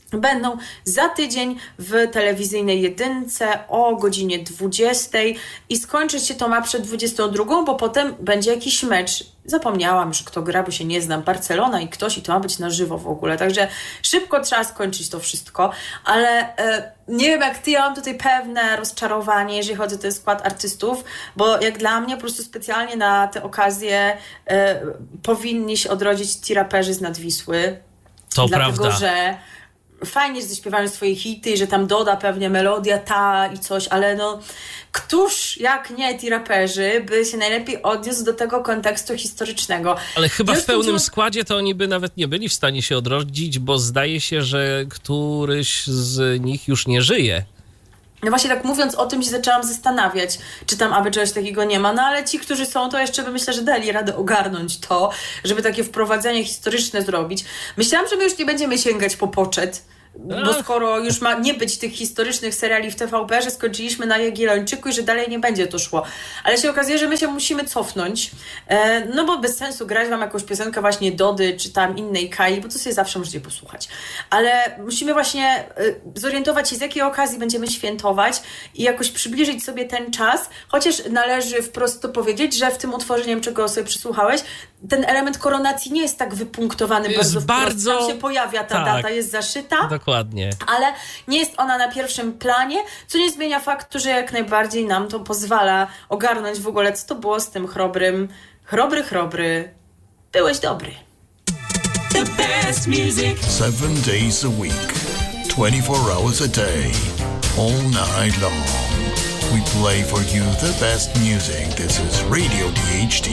będą za tydzień w telewizyjnej jedynce o godzinie 20 i skończyć się to ma przed 22, bo potem będzie jakiś mecz. Zapomniałam, że kto gra, bo się nie znam. Barcelona i ktoś, i to ma być na żywo w ogóle. Także szybko trzeba skończyć to wszystko, ale nie wiem jak ty, ja mam tutaj pewne rozczarowanie, jeżeli chodzi o ten skład artystów, bo jak dla mnie po prostu specjalnie na tę okazję powinni się odrodzić ci raperzy z Nadwisły. To dlatego, prawda. że fajnie, że zaśpiewają swoje hity i że tam doda pewnie melodia ta i coś, ale no któż jak nie ci raperzy by się najlepiej odniósł do tego kontekstu historycznego. Ale chyba Już w pełnym tu- składzie to oni by nawet nie byli w stanie się odrodzić, bo zdaje się, że któryś z nich już nie żyje. No właśnie tak mówiąc o tym się zaczęłam zastanawiać, czy tam aby czegoś takiego nie ma, no ale ci, którzy są, to jeszcze by myślę, że dali radę ogarnąć to, żeby takie wprowadzenie historyczne zrobić. Myślałam, że my już nie będziemy sięgać po poczet, bo skoro już ma nie być tych historycznych seriali w TVP, że skończyliśmy na Jagiellończyku i że dalej nie będzie to szło. Ale się okazuje, że my się musimy cofnąć, no bo bez sensu grać wam jakąś piosenkę właśnie Dody, czy tam innej Kai, bo to sobie zawsze możecie posłuchać. Ale musimy właśnie zorientować się, z jakiej okazji będziemy świętować i jakoś przybliżyć sobie ten czas, chociaż należy wprost to powiedzieć, że w tym utworze, nie wiem czego sobie przysłuchałeś, ten element koronacji nie jest tak wypunktowany Jest bardzo wprost. Tam się pojawia ta data, jest zaszyta. Dokładnie. Ale nie jest ona na pierwszym planie, co nie zmienia faktu, że jak najbardziej nam to pozwala ogarnąć w ogóle, co to było z tym chrobrym. Chrobry, byłeś dobry. The best music. 7 days a week, 24 hours a day, all night long. We play for you the best music. This is Radio DHT.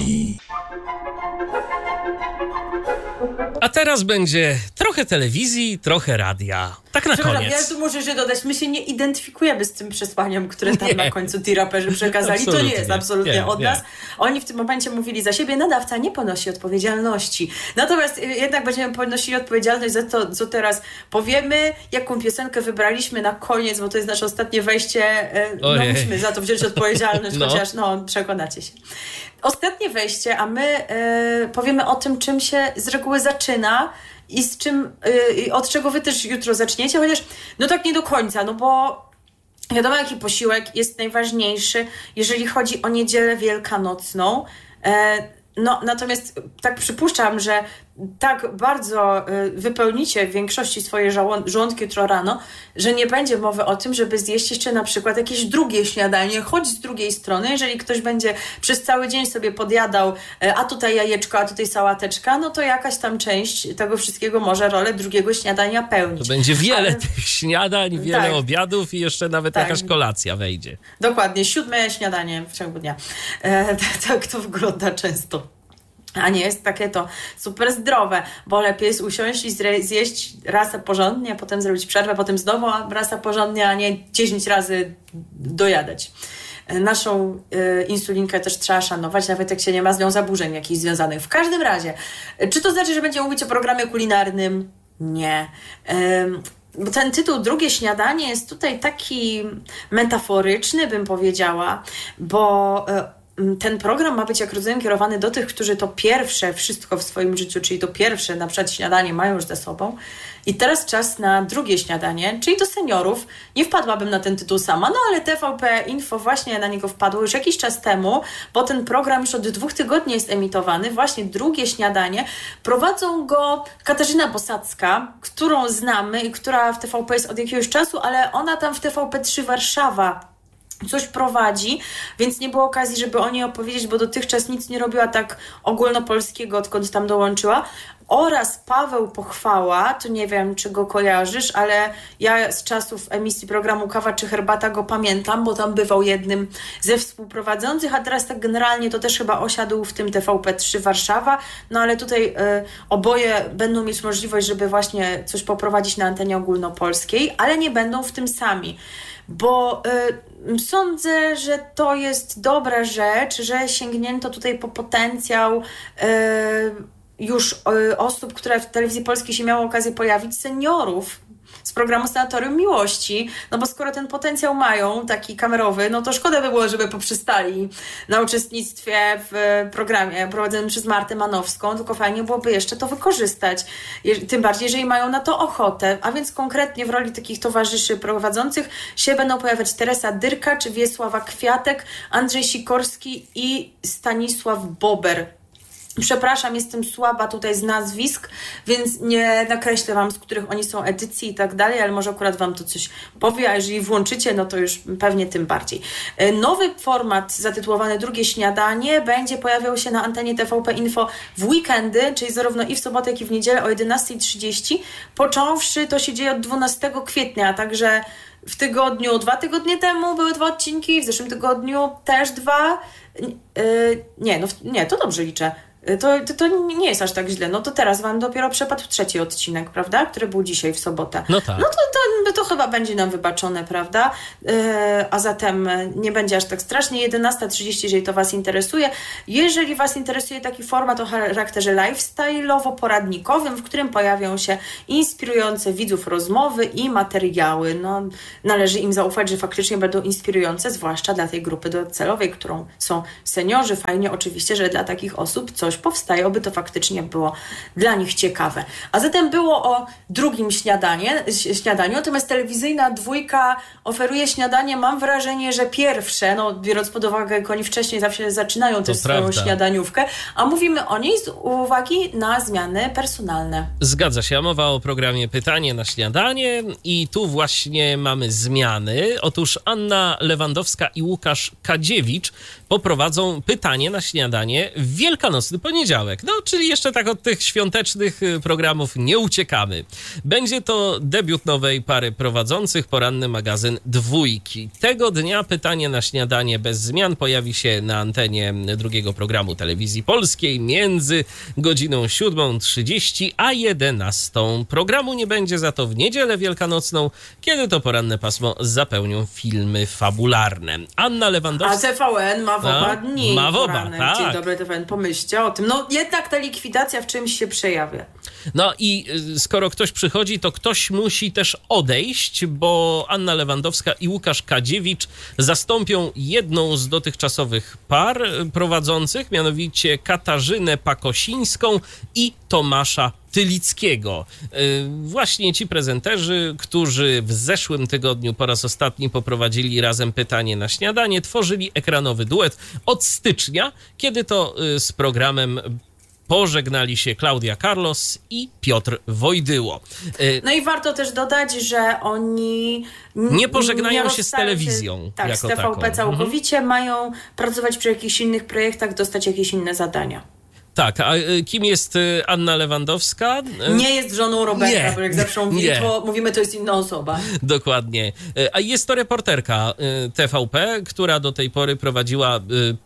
A teraz będzie trochę telewizji, trochę radia. Tak na Przepraszam, ja koniec. tu muszę się dodać, my się nie identyfikujemy z tym przesłaniem, które tam Nie. na końcu ci raperzy przekazali. To nie Absolutnie. jest absolutnie Nie, od nie. nas. Oni w tym momencie mówili za siebie, nadawca nie ponosi odpowiedzialności. Natomiast jednak będziemy ponosili odpowiedzialność za to, co teraz powiemy, jaką piosenkę wybraliśmy na koniec, bo to jest nasze ostatnie wejście. No Ojej. musimy za to wziąć odpowiedzialność, No. chociaż przekonacie się. Ostatnie wejście, a my powiemy o tym, czym się z reguły zaczyna i z czym, od czego wy też jutro zaczniecie, chociaż no tak nie do końca, no bo wiadomo jaki posiłek jest najważniejszy, jeżeli chodzi o niedzielę wielkanocną. No, natomiast tak przypuszczam, że tak bardzo wypełnicie w większości swoje żołądki jutro rano, że nie będzie mowy o tym, żeby zjeść jeszcze na przykład jakieś drugie śniadanie, choć z drugiej strony, jeżeli ktoś będzie przez cały dzień sobie podjadał, a tutaj jajeczko, a tutaj sałateczka, no to jakaś tam część tego wszystkiego może rolę drugiego śniadania pełnić. To będzie wiele Ale- tych śniadań, wiele Tak. obiadów i jeszcze nawet Tak. jakaś kolacja wejdzie. Dokładnie, 7 śniadanie w ciągu dnia. Tak to wygląda często. A nie jest takie to super zdrowe, bo lepiej jest usiąść i zjeść raz porządnie, a potem zrobić przerwę, potem znowu raz porządnie, a nie 10 razy dojadać. Naszą insulinkę też trzeba szanować, nawet jak się nie ma z nią zaburzeń jakichś związanych. W każdym razie, czy to znaczy, że będziemy mówić o programie kulinarnym? Nie. Bo ten tytuł Drugie śniadanie jest tutaj taki metaforyczny, bym powiedziała, bo ten program ma być, jak rozumiem, kierowany do tych, którzy to pierwsze wszystko w swoim życiu, czyli to pierwsze na przykład śniadanie mają już ze sobą i teraz czas na drugie śniadanie, czyli do seniorów. Nie wpadłabym na ten tytuł sama, no ale TVP Info właśnie na niego wpadło już jakiś czas temu, bo ten program już od 2 tygodni jest emitowany, właśnie drugie śniadanie. Prowadzą go Katarzyna Bosacka, którą znamy i która w TVP jest od jakiegoś czasu, ale ona tam w TVP3 Warszawa coś prowadzi, więc nie było okazji, żeby o niej opowiedzieć, bo dotychczas nic nie robiła tak ogólnopolskiego, odkąd tam dołączyła. Oraz Paweł Pochwała, to nie wiem, czy go kojarzysz, ale ja z czasów emisji programu Kawa czy Herbata go pamiętam, bo tam bywał jednym ze współprowadzących, a teraz tak generalnie to też chyba osiadł w tym TVP3 Warszawa, no ale tutaj oboje będą mieć możliwość, żeby właśnie coś poprowadzić na antenie ogólnopolskiej, ale nie będą w tym sami. Bo sądzę, że to jest dobra rzecz, że sięgnięto tutaj po potencjał już osób, które w telewizji polskiej się miało okazję pojawić, seniorów. z programu Sanatorium Miłości, no bo skoro ten potencjał mają, taki kamerowy, no to szkoda by było, żeby poprzestali na uczestnictwie w programie prowadzonym przez Martę Manowską, tylko fajnie byłoby jeszcze to wykorzystać, tym bardziej, jeżeli mają na to ochotę, a więc konkretnie w roli takich towarzyszy prowadzących się będą pojawiać Teresa Dyrkacz, Wiesława Kwiatek, Andrzej Sikorski i Stanisław Bober. Przepraszam, jestem słaba tutaj z nazwisk, więc nie nakreślę wam, z których oni są edycji i tak dalej, ale może akurat wam to coś powie, a jeżeli włączycie, no to już pewnie tym bardziej. Nowy format zatytułowany Drugie Śniadanie będzie pojawiał się na antenie TVP Info w weekendy, czyli zarówno i w sobotę, jak i w niedzielę o 11:30. Począwszy, to się dzieje od 12 kwietnia, także w tygodniu, 2 tygodnie temu były 2 odcinki, w zeszłym tygodniu też 2. Nie, to dobrze liczę. To nie jest aż tak źle. No to teraz wam dopiero przepadł 3. odcinek, prawda? Który był dzisiaj w sobotę. No tak. No to chyba będzie nam wybaczone, prawda? A zatem nie będzie aż tak strasznie. 11:30, jeżeli to was interesuje. Jeżeli was interesuje taki format o charakterze lifestyle'owo-poradnikowym, w którym pojawią się inspirujące widzów rozmowy i materiały. No, należy im zaufać, że faktycznie będą inspirujące, zwłaszcza dla tej grupy docelowej, którą są seniorzy. Fajnie oczywiście, że dla takich osób coś powstaje, oby to faktycznie było dla nich ciekawe. A zatem było o drugim śniadaniu, natomiast telewizyjna Dwójka oferuje śniadanie, mam wrażenie, że pierwsze, no biorąc pod uwagę, jak oni wcześniej zawsze zaczynają też swoją śniadaniówkę, a mówimy o niej z uwagi na zmiany personalne. Zgadza się, a mowa o programie Pytanie na śniadanie i tu właśnie mamy zmiany. Otóż Anna Lewandowska i Łukasz Kadziewicz poprowadzą Pytanie na śniadanie w wielkanocny poniedziałek. No, czyli jeszcze tak od tych świątecznych programów nie uciekamy. Będzie to debiut nowej pary prowadzących, poranny magazyn Dwójki. Tego dnia Pytanie na śniadanie bez zmian pojawi się na antenie drugiego programu Telewizji Polskiej między godziną 7:30 a 11:00. Programu nie będzie za to w niedzielę wielkanocną, kiedy to poranne pasmo zapełnią filmy fabularne. Anna Lewandowska... A TVN ma w oba dni. Ma w oba, tak. Dzień dobry, TVN, pomyślcie o tym. No jednak ta likwidacja w czymś się przejawia. No i skoro ktoś przychodzi, to ktoś musi też odejść, bo Anna Lewandowska i Łukasz Kadziewicz zastąpią jedną z dotychczasowych par prowadzących, mianowicie Katarzynę Pakosińską i Tomasza Tylickiego. Właśnie ci prezenterzy, którzy w zeszłym tygodniu po raz ostatni poprowadzili razem Pytanie na śniadanie, tworzyli ekranowy duet od stycznia, kiedy to z programem pożegnali się Klaudia Carlos i Piotr Wojdyło. No i warto też dodać, że oni nie pożegnają się z telewizją. Tak, jako z TVP taką. całkowicie. Mają pracować przy jakichś innych projektach, dostać jakieś inne zadania. Tak, a kim jest Anna Lewandowska? Nie jest żoną Roberta, bo jak zawsze mówimy, to jest inna osoba. Dokładnie. A jest to reporterka TVP, która do tej pory prowadziła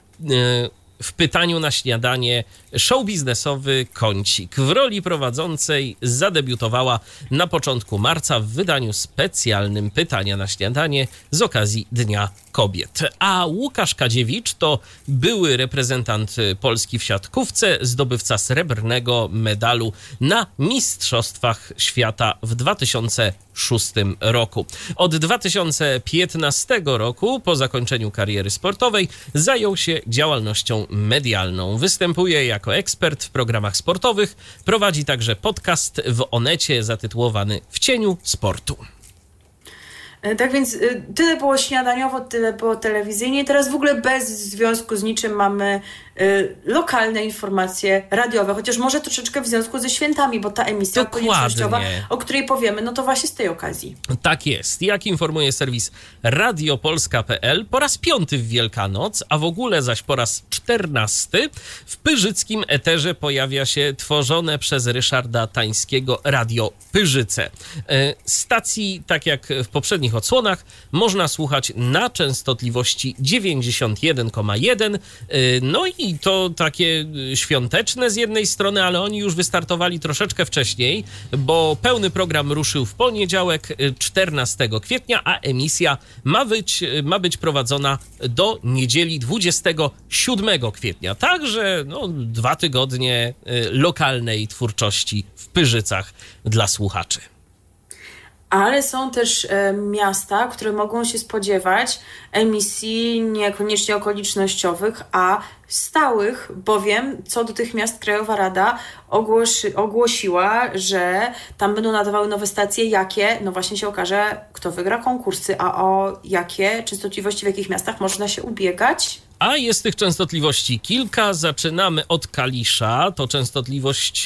w Pytaniu na śniadanie show biznesowy Kącik. W roli prowadzącej zadebiutowała na początku marca w wydaniu specjalnym Pytania na śniadanie z okazji Dnia Kobiet. A Łukasz Kadziewicz to były reprezentant Polski w siatkówce, zdobywca srebrnego medalu na Mistrzostwach Świata w 2006 roku. Od 2015 roku, po zakończeniu kariery sportowej, zajął się działalnością medialną. Występuje jako ekspert w programach sportowych, prowadzi także podcast w Onecie zatytułowany W cieniu sportu. Tak więc tyle było śniadaniowo, tyle było telewizyjnie. Teraz w ogóle bez związku z niczym mamy lokalne informacje radiowe, chociaż może troszeczkę w związku ze świętami, bo ta emisja koniecznościowa, o której powiemy, no to właśnie z tej okazji. Tak jest. Jak informuje serwis radiopolska.pl, po raz 5 w Wielkanoc, a w ogóle zaś po raz 14 w pyrzyckim eterze pojawia się tworzone przez Ryszarda Tańskiego Radio Pyrzyce. Stacji, tak jak w poprzednich odsłonach, można słuchać na częstotliwości 91,1. No i to takie świąteczne z jednej strony, ale oni już wystartowali troszeczkę wcześniej, bo pełny program ruszył w poniedziałek 14 kwietnia, a emisja ma być prowadzona do niedzieli 27 kwietnia. Także 2 tygodnie lokalnej twórczości w Pyrzycach dla słuchaczy. Ale są też miasta, które mogą się spodziewać emisji niekoniecznie okolicznościowych, a stałych, bowiem co do tych miast Krajowa Rada ogłosiła, że tam będą nadawały nowe stacje, jakie, no właśnie się okaże, kto wygra konkursy, a o jakie częstotliwości w jakich miastach można się ubiegać. A jest tych częstotliwości kilka. Zaczynamy od Kalisza. To częstotliwość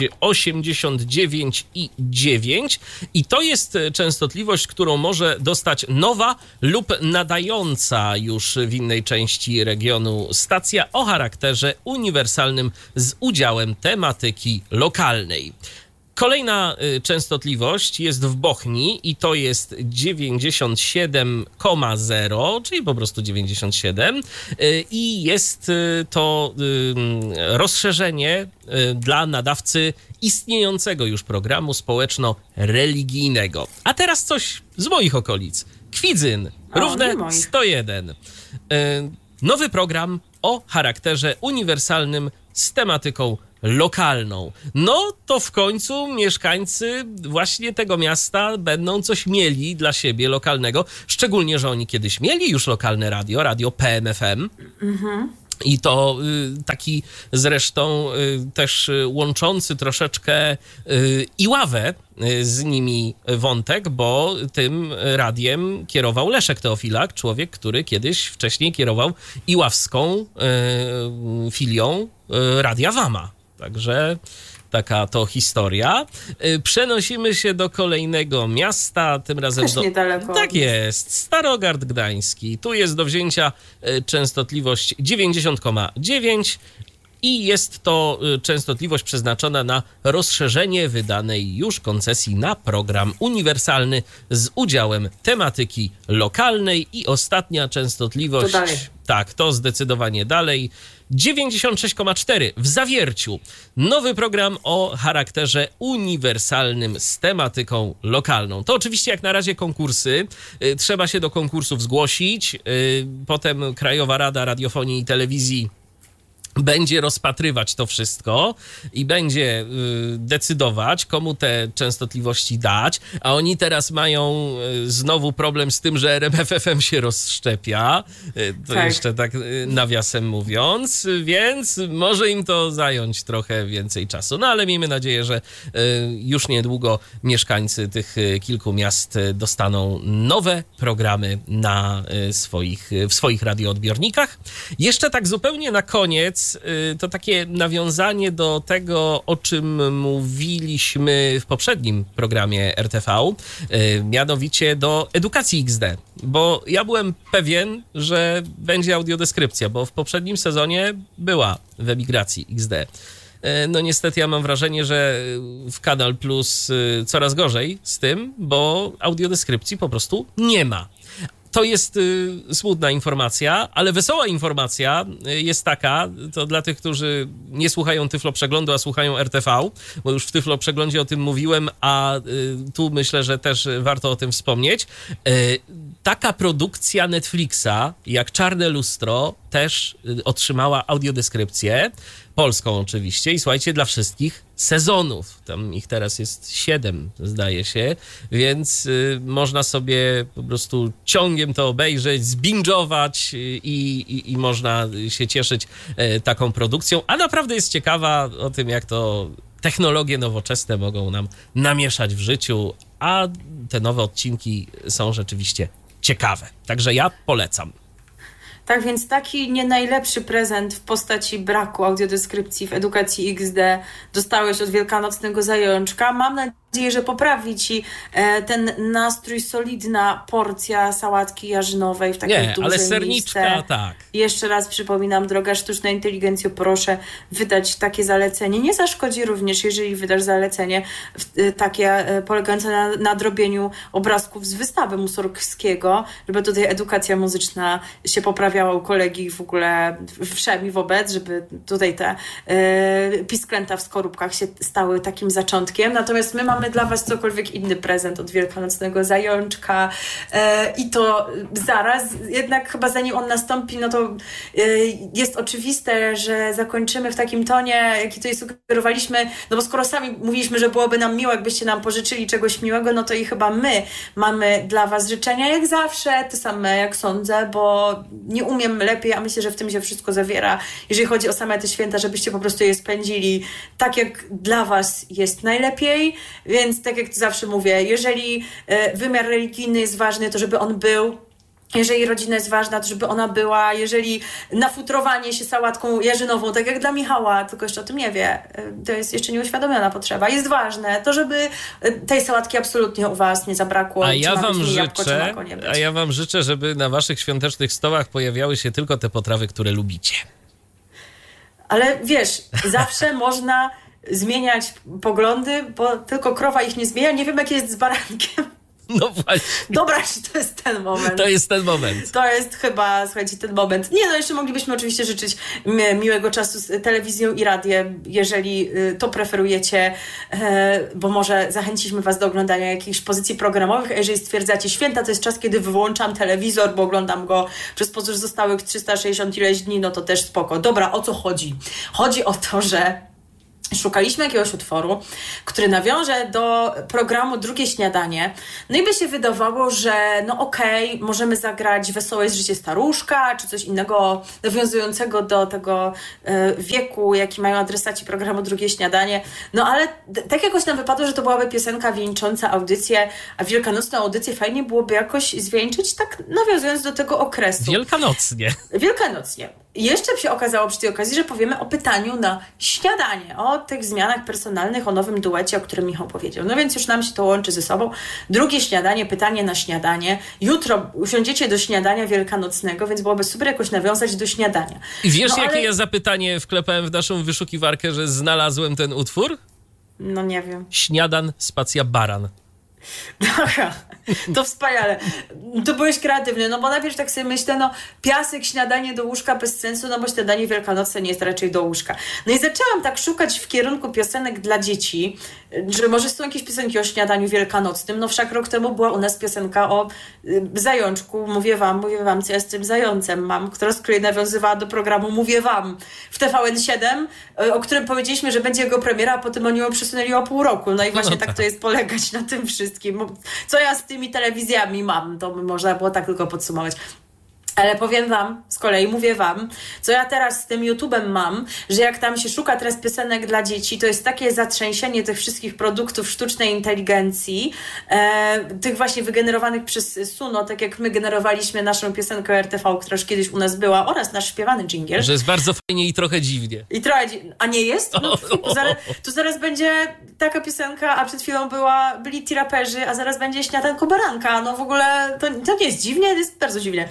89,9 i to jest częstotliwość, którą może dostać nowa lub nadająca już w innej części regionu stacja o charakterze uniwersalnym z udziałem tematyki lokalnej. Kolejna częstotliwość jest w Bochni i to jest 97,0, czyli po prostu 97 i jest to rozszerzenie dla nadawcy istniejącego już programu społeczno-religijnego. A teraz coś z moich okolic. Kwidzyn, równe 101. Nowy program o charakterze uniwersalnym z tematyką lokalną. No to w końcu mieszkańcy właśnie tego miasta będą coś mieli dla siebie lokalnego, szczególnie, że oni kiedyś mieli już lokalne radio PMFM. I to taki zresztą też łączący troszeczkę Iławę z nimi wątek, bo tym radiem kierował Leszek Teofilak, człowiek, który kiedyś wcześniej kierował iławską filią Radia Wama. Także taka to historia. Przenosimy się do kolejnego miasta, tym razem też niedaleko. Tak jest, Starogard Gdański. Tu jest do wzięcia częstotliwość 90,9 i jest to częstotliwość przeznaczona na rozszerzenie wydanej już koncesji na program uniwersalny z udziałem tematyki lokalnej i ostatnia częstotliwość... To dalej. Tak, to zdecydowanie dalej. 96,4 w Zawierciu. Nowy program o charakterze uniwersalnym z tematyką lokalną. To oczywiście jak na razie konkursy. Trzeba się do konkursów zgłosić. Potem Krajowa Rada Radiofonii i Telewizji będzie rozpatrywać to wszystko i będzie decydować, komu te częstotliwości dać, a oni teraz mają znowu problem z tym, że RMF FM się rozszczepia, to tak. Jeszcze tak nawiasem mówiąc, więc może im to zająć trochę więcej czasu. No ale miejmy nadzieję, że już niedługo mieszkańcy tych kilku miast dostaną nowe programy w swoich radioodbiornikach. Jeszcze tak zupełnie na koniec to takie nawiązanie do tego, o czym mówiliśmy w poprzednim programie RTV, mianowicie do edukacji XD, bo ja byłem pewien, że będzie audiodeskrypcja, bo w poprzednim sezonie była w emigracji XD. No niestety ja mam wrażenie, że w Kanal Plus coraz gorzej z tym, bo audiodeskrypcji po prostu nie ma. To jest smutna informacja, ale wesoła informacja jest taka, to dla tych, którzy nie słuchają Tyflo Przeglądu, a słuchają RTV, bo już w Tyflo Przeglądzie o tym mówiłem, a tu myślę, że też warto o tym wspomnieć. Taka produkcja Netflixa, jak Czarne Lustro, też otrzymała audiodeskrypcję, polską oczywiście, i słuchajcie, dla wszystkich sezonów. Tam ich teraz jest 7, zdaje się, więc można sobie po prostu ciągiem to obejrzeć, zbingować i można się cieszyć taką produkcją, a naprawdę jest ciekawa o tym, jak to technologie nowoczesne mogą nam namieszać w życiu, a te nowe odcinki są rzeczywiście ciekawe. Także ja polecam. Tak więc taki nie najlepszy prezent w postaci braku audiodeskrypcji w edukacji XD dostałeś od wielkanocnego zajączka. Mam nadzieję, że poprawi ci ten nastrój, solidna porcja sałatki jarzynowej w takiej dużej ale serniczka, misce. tak. Jeszcze raz przypominam, droga sztuczna inteligencjo, proszę wydać takie zalecenie. Nie zaszkodzi również, jeżeli wydasz zalecenie takie polegające na nadrobieniu obrazków z wystawy Mussorgskiego, żeby tutaj edukacja muzyczna się poprawiała u kolegi w ogóle wszemi wobec, żeby tutaj te pisklęta w skorupkach się stały takim zaczątkiem. Natomiast my mamy mamy dla was cokolwiek inny prezent od wielkanocnego zajączka i to zaraz, jednak chyba zanim on nastąpi, no to jest oczywiste, że zakończymy w takim tonie, jaki tutaj sugerowaliśmy, no bo skoro sami mówiliśmy, że byłoby nam miło, jakbyście nam pożyczyli czegoś miłego, no to i chyba my mamy dla was życzenia, jak zawsze, te same, jak sądzę, bo nie umiem lepiej, a myślę, że w tym się wszystko zawiera, jeżeli chodzi o same te święta, żebyście po prostu je spędzili tak, jak dla was jest najlepiej, więc tak jak zawsze mówię, jeżeli wymiar religijny jest ważny, to żeby on był. Jeżeli rodzina jest ważna, to żeby ona była. Jeżeli nafutrowanie się sałatką jarzynową, tak jak dla Michała, tylko jeszcze o tym nie wie, to jest jeszcze nieuświadomiona potrzeba, jest ważne, to żeby tej sałatki absolutnie u was nie zabrakło. A ja wam życzę, żeby na waszych świątecznych stołach pojawiały się tylko te potrawy, które lubicie. Ale wiesz, zawsze można zmieniać poglądy, bo tylko krowa ich nie zmienia. Nie wiem, jak jest z barankiem. No właśnie. Dobra, to jest ten moment. To jest ten moment. To jest chyba, słuchajcie, ten moment. Nie, no jeszcze moglibyśmy oczywiście życzyć miłego czasu z telewizją i radiem, jeżeli to preferujecie, bo może zachęciliśmy was do oglądania jakichś pozycji programowych, a jeżeli stwierdzacie, święta to jest czas, kiedy wyłączam telewizor, bo oglądam go przez pozostałych 360 ileś dni, no to też spoko. Dobra, o co chodzi? Chodzi o to, że szukaliśmy jakiegoś utworu, który nawiąże do programu Drugie Śniadanie. No i by się wydawało, że no okej, możemy zagrać Wesołe jest życie staruszka, czy coś innego nawiązującego do tego wieku, jaki mają adresaci programu Drugie Śniadanie. No ale tak jakoś nam wypadło, że to byłaby piosenka wieńcząca audycję, a wielkanocną audycję fajnie byłoby jakoś zwieńczyć, tak nawiązując do tego okresu. Wielkanocnie. I jeszcze się okazało przy tej okazji, że powiemy o pytaniu na śniadanie, o tych zmianach personalnych, o nowym duecie, o którym Michał powiedział. No więc już nam się to łączy ze sobą. Drugie śniadanie, pytanie na śniadanie. Jutro usiądziecie do śniadania wielkanocnego, więc byłoby super jakoś nawiązać do śniadania. I wiesz, jakie ja zapytanie wklepałem w naszą wyszukiwarkę, że znalazłem ten utwór? No nie wiem. Śniadan, spacja, baran. Aha, to wspaniale. To byłeś kreatywny, no bo najpierw tak sobie myślę, no piasek, śniadanie do łóżka bez sensu, no bo śniadanie wielkanocne nie jest raczej do łóżka. No i zaczęłam tak szukać w kierunku piosenek dla dzieci, że może są jakieś piosenki o śniadaniu wielkanocnym, no wszak rok temu była u nas piosenka o zajączku, mówię wam, co ja z tym zającem mam, z której nawiązywała do programu Mówię wam w TVN7, o którym powiedzieliśmy, że będzie jego premiera, a potem oni ją przesunęli o pół roku, no i właśnie tak to jest polegać na tym wszystkim. Co ja z tymi telewizjami mam, to można było tak tylko podsumować. Ale powiem wam, z kolei mówię wam, co ja teraz z tym YouTube'em mam, że jak tam się szuka teraz piosenek dla dzieci, to jest takie zatrzęsienie tych wszystkich produktów sztucznej inteligencji, tych właśnie wygenerowanych przez Suno, tak jak my generowaliśmy naszą piosenkę RTV, która już kiedyś u nas była, oraz nasz śpiewany dżingiel. Że jest bardzo fajnie i trochę dziwnie. A nie jest? No, to zaraz będzie taka piosenka, a przed chwilą byli ci raperzy, a zaraz będzie śniadanko baranka. No w ogóle to nie jest dziwnie, to jest bardzo dziwnie.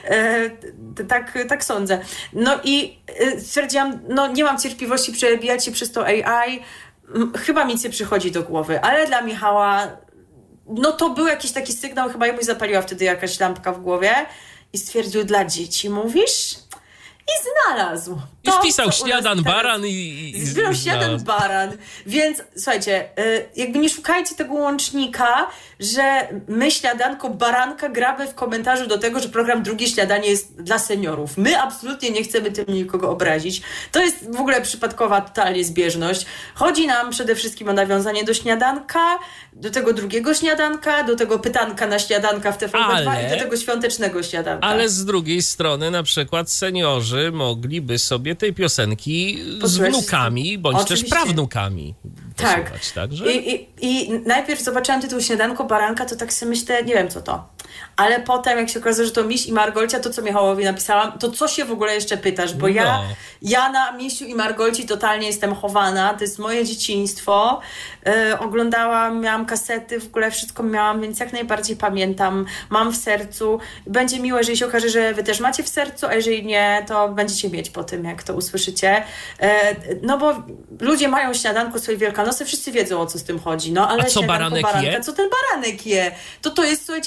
Tak sądzę. No i stwierdziłam, no nie mam cierpliwości przebijać się przez to AI. Chyba mi nic nie przychodzi do głowy, ale dla Michała no to był jakiś taki sygnał, chyba jemu zapaliła wtedy jakaś lampka w głowie i stwierdził, dla dzieci mówisz? I znalazł. I wpisał śniadan baran i wpisał śniadan baran. Więc słuchajcie, jakby nie szukajcie tego łącznika, że my śniadanko baranka gramy w komentarzu do tego, że program Drugie Śniadanie jest dla seniorów. My absolutnie nie chcemy tym nikogo obrazić. To jest w ogóle przypadkowa totalnie zbieżność. Chodzi nam przede wszystkim o nawiązanie do śniadanka, do tego drugiego śniadanka, do tego pytanka na śniadanka w TVP2 i do tego świątecznego śniadanka. Ale z drugiej strony na przykład seniorzy mogliby sobie tej piosenki z wnukami bądź oczywiście też prawnukami posłuchać. Także? I najpierw zobaczyłam tytuł Śniadanko baranka, to tak sobie myślę, nie wiem co to. Ale potem jak się okazało, że to Miś i Margolcia, to co Michałowi napisałam, to co się w ogóle jeszcze pytasz? Bo ja na Misiu i Margolci totalnie jestem chowana, to jest moje dzieciństwo. Oglądałam, miałam kasety, w ogóle wszystko miałam, więc jak najbardziej pamiętam, mam w sercu. Będzie miło, jeżeli się okaże, że wy też macie w sercu, a jeżeli nie, to będziecie mieć po tym, jak to usłyszycie. No bo ludzie mają śniadanko swoje wielkanocne, wszyscy wiedzą, o co z tym chodzi. No ale a co baranek baranka, je? co ten baranek je? To jest, słuchajcie, poważna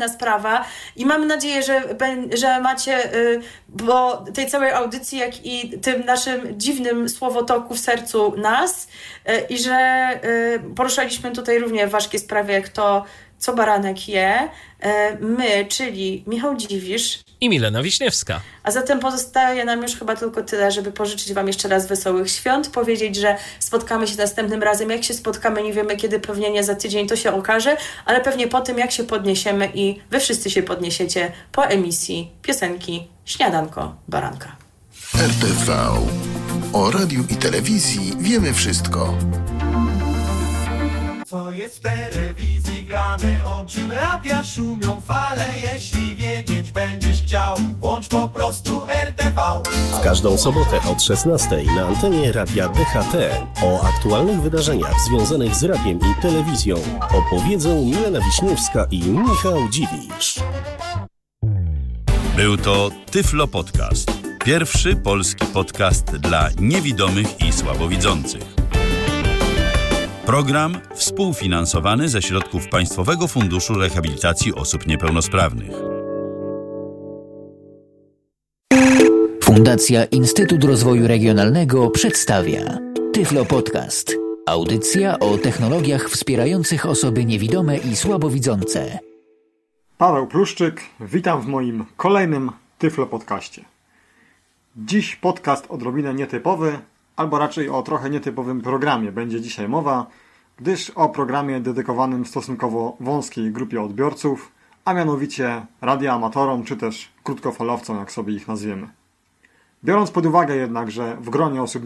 ważna sprawa i mam nadzieję, że macie po tej całej audycji, jak i tym naszym dziwnym słowotoku w sercu nas i że poruszaliśmy tutaj równie ważkie sprawy, jak to, co baranek je. My, czyli Michał Dziwisz i Milena Wiśniewska. A zatem pozostaje nam już chyba tylko tyle, żeby pożyczyć wam jeszcze raz wesołych świąt, powiedzieć, że spotkamy się następnym razem. Jak się spotkamy, nie wiemy kiedy, pewnie nie za tydzień, to się okaże, ale pewnie po tym, jak się podniesiemy i wy wszyscy się podniesiecie po emisji piosenki Śniadanko Baranka. RTV. O radiu i telewizji wiemy wszystko. Co jest w telewizji grane, o czym radia szumią fale. Jeśli wiedzieć będziesz chciał, włącz po prostu RTV. W każdą sobotę od 16 na antenie Radia DHT o aktualnych wydarzeniach związanych z radiem i telewizją opowiedzą Milena Wiśniewska i Michał Dziwisz. Był to Tyflo Podcast. Pierwszy polski podcast dla niewidomych i słabowidzących. Program współfinansowany ze środków Państwowego Funduszu Rehabilitacji Osób Niepełnosprawnych. Fundacja Instytut Rozwoju Regionalnego przedstawia Tyflo Podcast. Audycja o technologiach wspierających osoby niewidome i słabowidzące. Paweł Pluszczyk, witam w moim kolejnym Tyflo Podcaście. Dziś podcast odrobinę nietypowy, albo raczej o trochę nietypowym programie będzie dzisiaj mowa, gdyż o programie dedykowanym stosunkowo wąskiej grupie odbiorców, a mianowicie radioamatorom czy też krótkofalowcom, jak sobie ich nazwiemy. Biorąc pod uwagę jednak, że w gronie osób